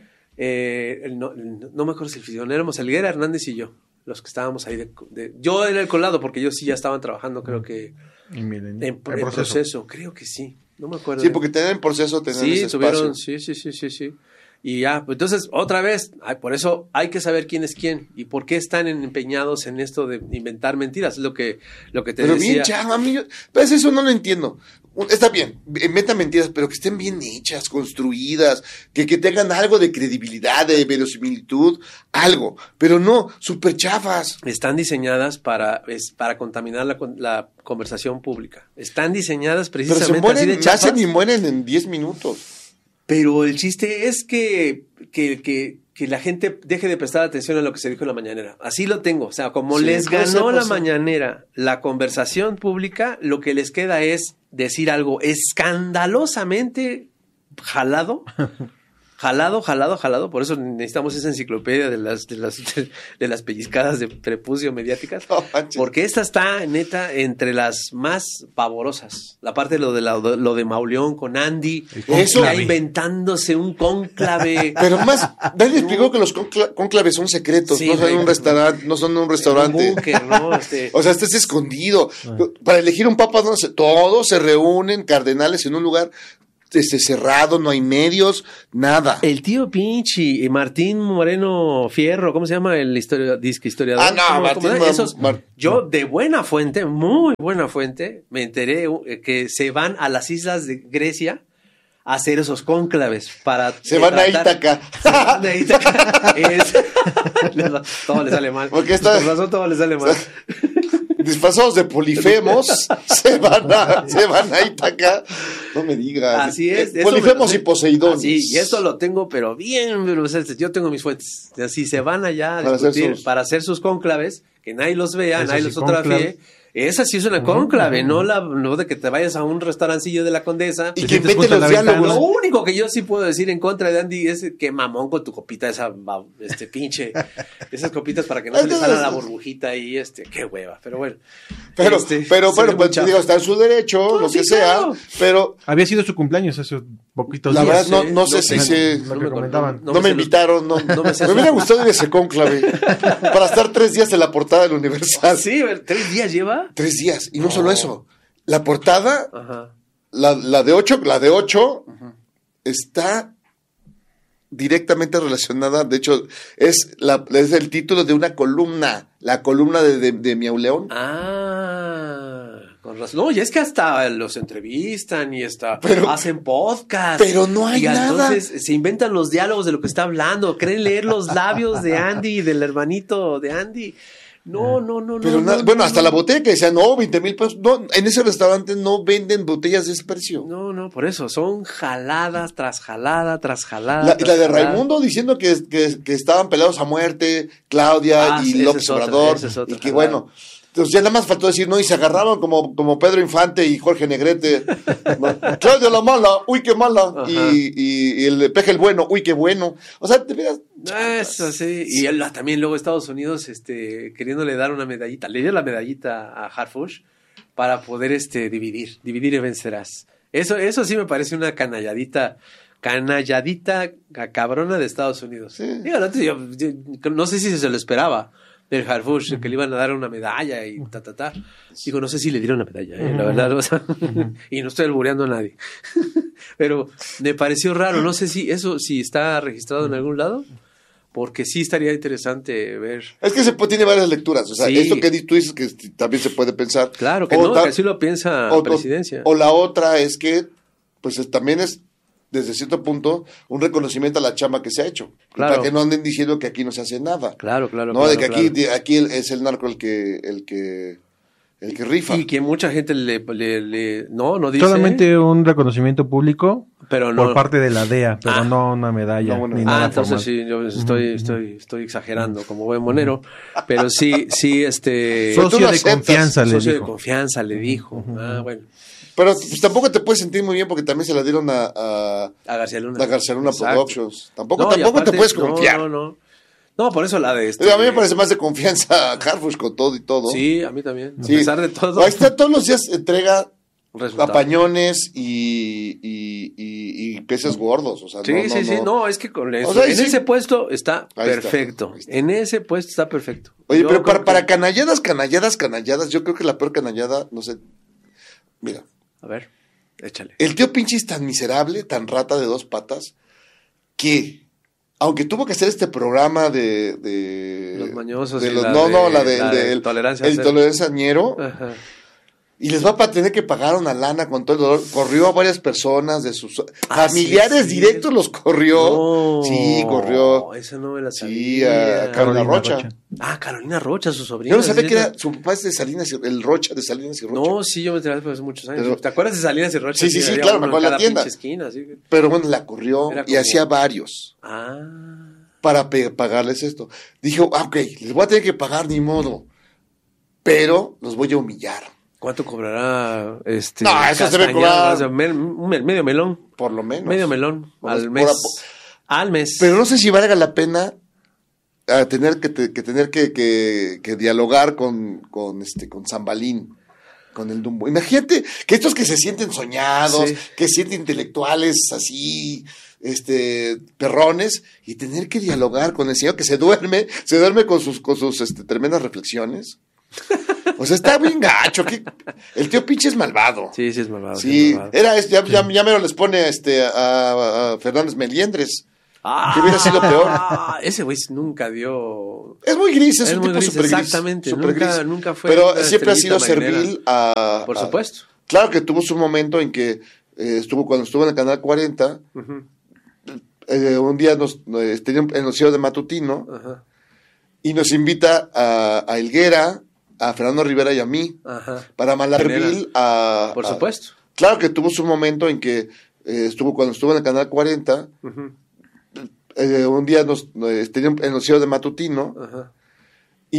Eh, el- no, el- no me acuerdo si el Fisgón, éramos Helguera, Hernández y yo. Los que estábamos ahí. De, de- yo era el colado porque ellos sí ya estaban trabajando, creo que Y miren, en, el en proceso. proceso. Creo que sí. No me acuerdo. Sí, porque tenían en proceso, tenían Sí, ese tuvieron, espacio. sí, sí, sí, sí, sí. Y ya, pues entonces, otra vez, ay, por eso hay que saber quién es quién y por qué están empeñados en esto de inventar mentiras. Es lo que, lo que te Pero decía. bien chavo, a mí, yo- pues eso no lo entiendo. Un- Está bien, inventan mentiras, pero que estén bien hechas, construidas, que, que tengan algo de credibilidad, de verosimilitud, algo. Pero no, súper chafas. Están diseñadas para, es, para contaminar la, con- la conversación pública. Están diseñadas Pero precisamente se mueren, así de chafas. nacen y mueren en diez minutos. Pero el chiste es que, que, que, que la gente deje de prestar atención a lo que se dijo en la mañanera. Así lo tengo. O sea, como Sí, les puede ser, ganó puede la ser. mañanera la conversación pública, lo que les queda es decir algo escandalosamente jalado, jalado, jalado, jalado. Por eso necesitamos esa enciclopedia de las de las, de, de las pellizcadas de prepucio mediáticas. No, manches. Porque esta está, neta, entre las más pavorosas. La parte de lo de, la, lo de Mauleón con Andy. Eso. Ya inventándose un cónclave. Pero más, nadie explicó que los concla- cónclaves son secretos, Sí, no son güey. en un restaurante, no son en un restaurante. Un búnker, ¿no? Este, O sea, este es escondido. Para elegir un papa, no sé, todos se reúnen, cardenales, en un lugar este, cerrado, no hay medios, nada. el tío Pinchi y Martín Moreno Fierro, ¿cómo se llama el historia, disque historiador? Ah, no, ¿Cómo- Martín cómo- Mar- esos- Mar- yo de buena fuente, muy buena fuente, me enteré eh, que se van a las islas de Grecia a hacer esos cónclaves para... Se eh, van a tratar- Ítaca. Se van a Ítaca. Es- les va- todo le sale mal. Porque está- Por razón todo le sale mal. Disfrazados de polifemos, se van a, se van a Ítaca. No me digas. Así es. Eh, eso Polifemos me- y Poseidón. Así, y eso lo tengo, pero bien, pero, o sea, yo tengo mis fuentes. Así se van allá a Para hacer discutir sus- para hacer sus cónclaves, que nadie los vea, Eso nadie sí, los fotografíe. cónclave. Esa sí es una cónclave, no la no de que te vayas a un restaurancillo de la Condesa. Y Te que sientes invente junto a los la ventana. diálogos. Lo único que yo sí puedo decir en contra de Andy es que mamón con tu copita, esa ba- este pinche, esas copitas para que no se le salga la burbujita y este, qué hueva, pero bueno. Pero, Este, pero, se pero, ve pues, muy chafa. digo, está en su derecho, No, lo sí, que sea, claro. pero Había sido su cumpleaños hace poquitos la días. verdad no, no sé no si sé. se... Lo No que me- comentaban. No, no me sé los- invitaron, no. no me sé me hubiera gustado ir a ese cónclave para estar tres días en la portada del Universal. Sí, ¿tres días lleva? Tres días. Y no solo eso. La portada, Ajá. la, la de ocho, la de ocho, está directamente relacionada. De hecho, es, la, es el título de una columna. La columna de, de, de Miauleón. Ah, con razón. No, y es que hasta los entrevistan y hasta Pero- hacen podcast. pero no hay y nada. entonces se inventan los diálogos de lo que está hablando. Creen leer los labios de Andy y del hermanito de Andy. No, no, no, Pero no. nada- no, bueno, no, hasta no. la botella que decía, no, veinte mil pesos. No, en ese restaurante no venden botellas de ese precio. No, no, por eso. Son jaladas tras jalada tras jalada. La, y tras la de jalada. Raimundo diciendo que, que, que estaban peleados a muerte, Claudia Ah, y sí, esa López es otra, Obrador, esa es otra y que jalada. bueno, entonces ya nada más faltó decir, no, y se agarraban como, como Pedro Infante y Jorge Negrete, ¿no? Claudia la mala, uy, qué mala, Ajá. y, y, y el Peje el bueno, uy, qué bueno, o sea, te miras, Eso sí. Y él, también luego Estados Unidos este, queriéndole dar una medallita. Le dio la medallita a Harfush para poder este, dividir. Dividir y vencerás. Eso, eso sí me parece una canalladita. Canalladita cabrona de Estados Unidos. Sí. Digo, no, yo- yo- no sé si se lo esperaba del Harfush, que le iban a dar una medalla y ta, ta, ta. Digo, no sé si le dieron una medalla, eh, la verdad. O sea, y no estoy albureando a nadie. Pero me pareció raro. No sé si eso si está registrado en algún lado. Porque sí estaría interesante ver. es que se puede- tiene varias lecturas, o sea, Sí. esto que di- tú dices que también se puede pensar. Claro que O no, ta- que así lo piensa o- la presidencia. O, o la otra es que, pues es- también es, desde cierto punto, un reconocimiento a la chamba que se ha hecho. Y Claro. Para que no anden diciendo que aquí no se hace nada. Claro, claro. No, claro, de que aquí, claro. de- aquí el- es el narco el que, el que, el que rifa. Y que mucha gente le, le, le- no, no dice. Solamente un reconocimiento público pero no. por parte de la D E A, pero Ah. no una medalla No, bueno. ni Ah, nada entonces formal. sí, yo estoy, estoy, estoy exagerando como buen monero, pero sí, sí, este Pero tú Socio lo de aceptas. confianza, le socio de dijo. confianza le dijo. Ah, bueno, Pero pues, tampoco te puedes sentir muy bien porque también se la dieron a, a, a García Luna. a García Luna Exacto. Productions. Tampoco, No, y tampoco aparte- te puedes no, confiar. No, no, no, por eso la de este. Oye, a mí me parece más de confianza a Harfush con todo y todo. Sí, a mí también. Sí. A pesar de todo. Ahí está, todos los días entrega resultado. apañones y, y, y, y peces gordos. O sea, Sí, no, no, sí, sí, no. no, es que con eso, O sea, en sí. ese puesto está Ahí está, perfecto. ahí está. En ese puesto está perfecto. Oye, Yo pero creo para, que- para canalladas, canalladas, canalladas, yo creo que la peor canallada, no sé. Mira, A ver, échale. el tío pinche es tan miserable, tan rata de dos patas, que aunque tuvo que hacer este programa de... de Los mañosos de y los- la no, de- no, la de, la el de- de el- tolerancia el cero. tolerancia ñero, Ajá. y les va a tener que pagar una lana con todo el dolor. Corrió a varias personas de sus Ah, familiares sí, sí. directos, los corrió. No, Sí, corrió. Esa no me la Sí, sabía. a Carolina Rocha. Rocha. Ah, Carolina Rocha, su sobrina. Yo no sabía ¿sí? que era, su papá es de Salinas, y- el Rocha de Salinas y Rocha. No, sí, yo me enteré después de muchos años. Pero- ¿Te acuerdas de Salinas y Rocha? Sí, sí, sí, había claro, uno me acuerdo en de la cada tienda. pinche esquina, sí. Pero bueno, la corrió Era y como- hacía varios Ah. para pe- pagarles esto. Dijo, ah, ok, les voy a tener que pagar ni modo, pero los voy a humillar. ¿Cuánto cobrará este? No, eso se debe Castañeda? cobrar. O sea, mel- un mel- medio melón. Por lo menos. Medio melón Por- al por mes. apo- Al mes. Pero no sé si valga la pena a tener que, te, que tener que, que, que dialogar con, con este con Zambalín, con el Dumbo. Imagínate que estos que se sienten soñados, sí. que se sienten intelectuales así, este perrones, y tener que dialogar con el señor que se duerme, se duerme con sus, con sus este, tremendas reflexiones. O sea, está bien gacho. Que el tío pinche es malvado. Sí, sí es malvado. Sí, sí es malvado. era, ya, ya, ya mero les pone este, a, a Fernández Meliendres. Ah, que hubiera sido peor. Ese güey nunca dio. Es muy gris, es, es un muy tipo gris, super gris. Exactamente, super nunca, gris. nunca fue. Pero siempre ha sido marinera. servil a. Por a, supuesto. Claro que tuvo su momento en que eh, estuvo, cuando estuvo en el Canal cuarenta, uh-huh. eh, un día nos eh, tenía un noticiero de matutino uh-huh. y nos invita a, a Helguera, a Fernando Rivera y a mí, uh-huh. para Malarville a. Por a, supuesto. Claro que tuvo su momento en que eh, estuvo, cuando estuvo en el Canal cuarenta, uh-huh. Eh, un día nos eh, tenía un noticiero de matutino uh-huh.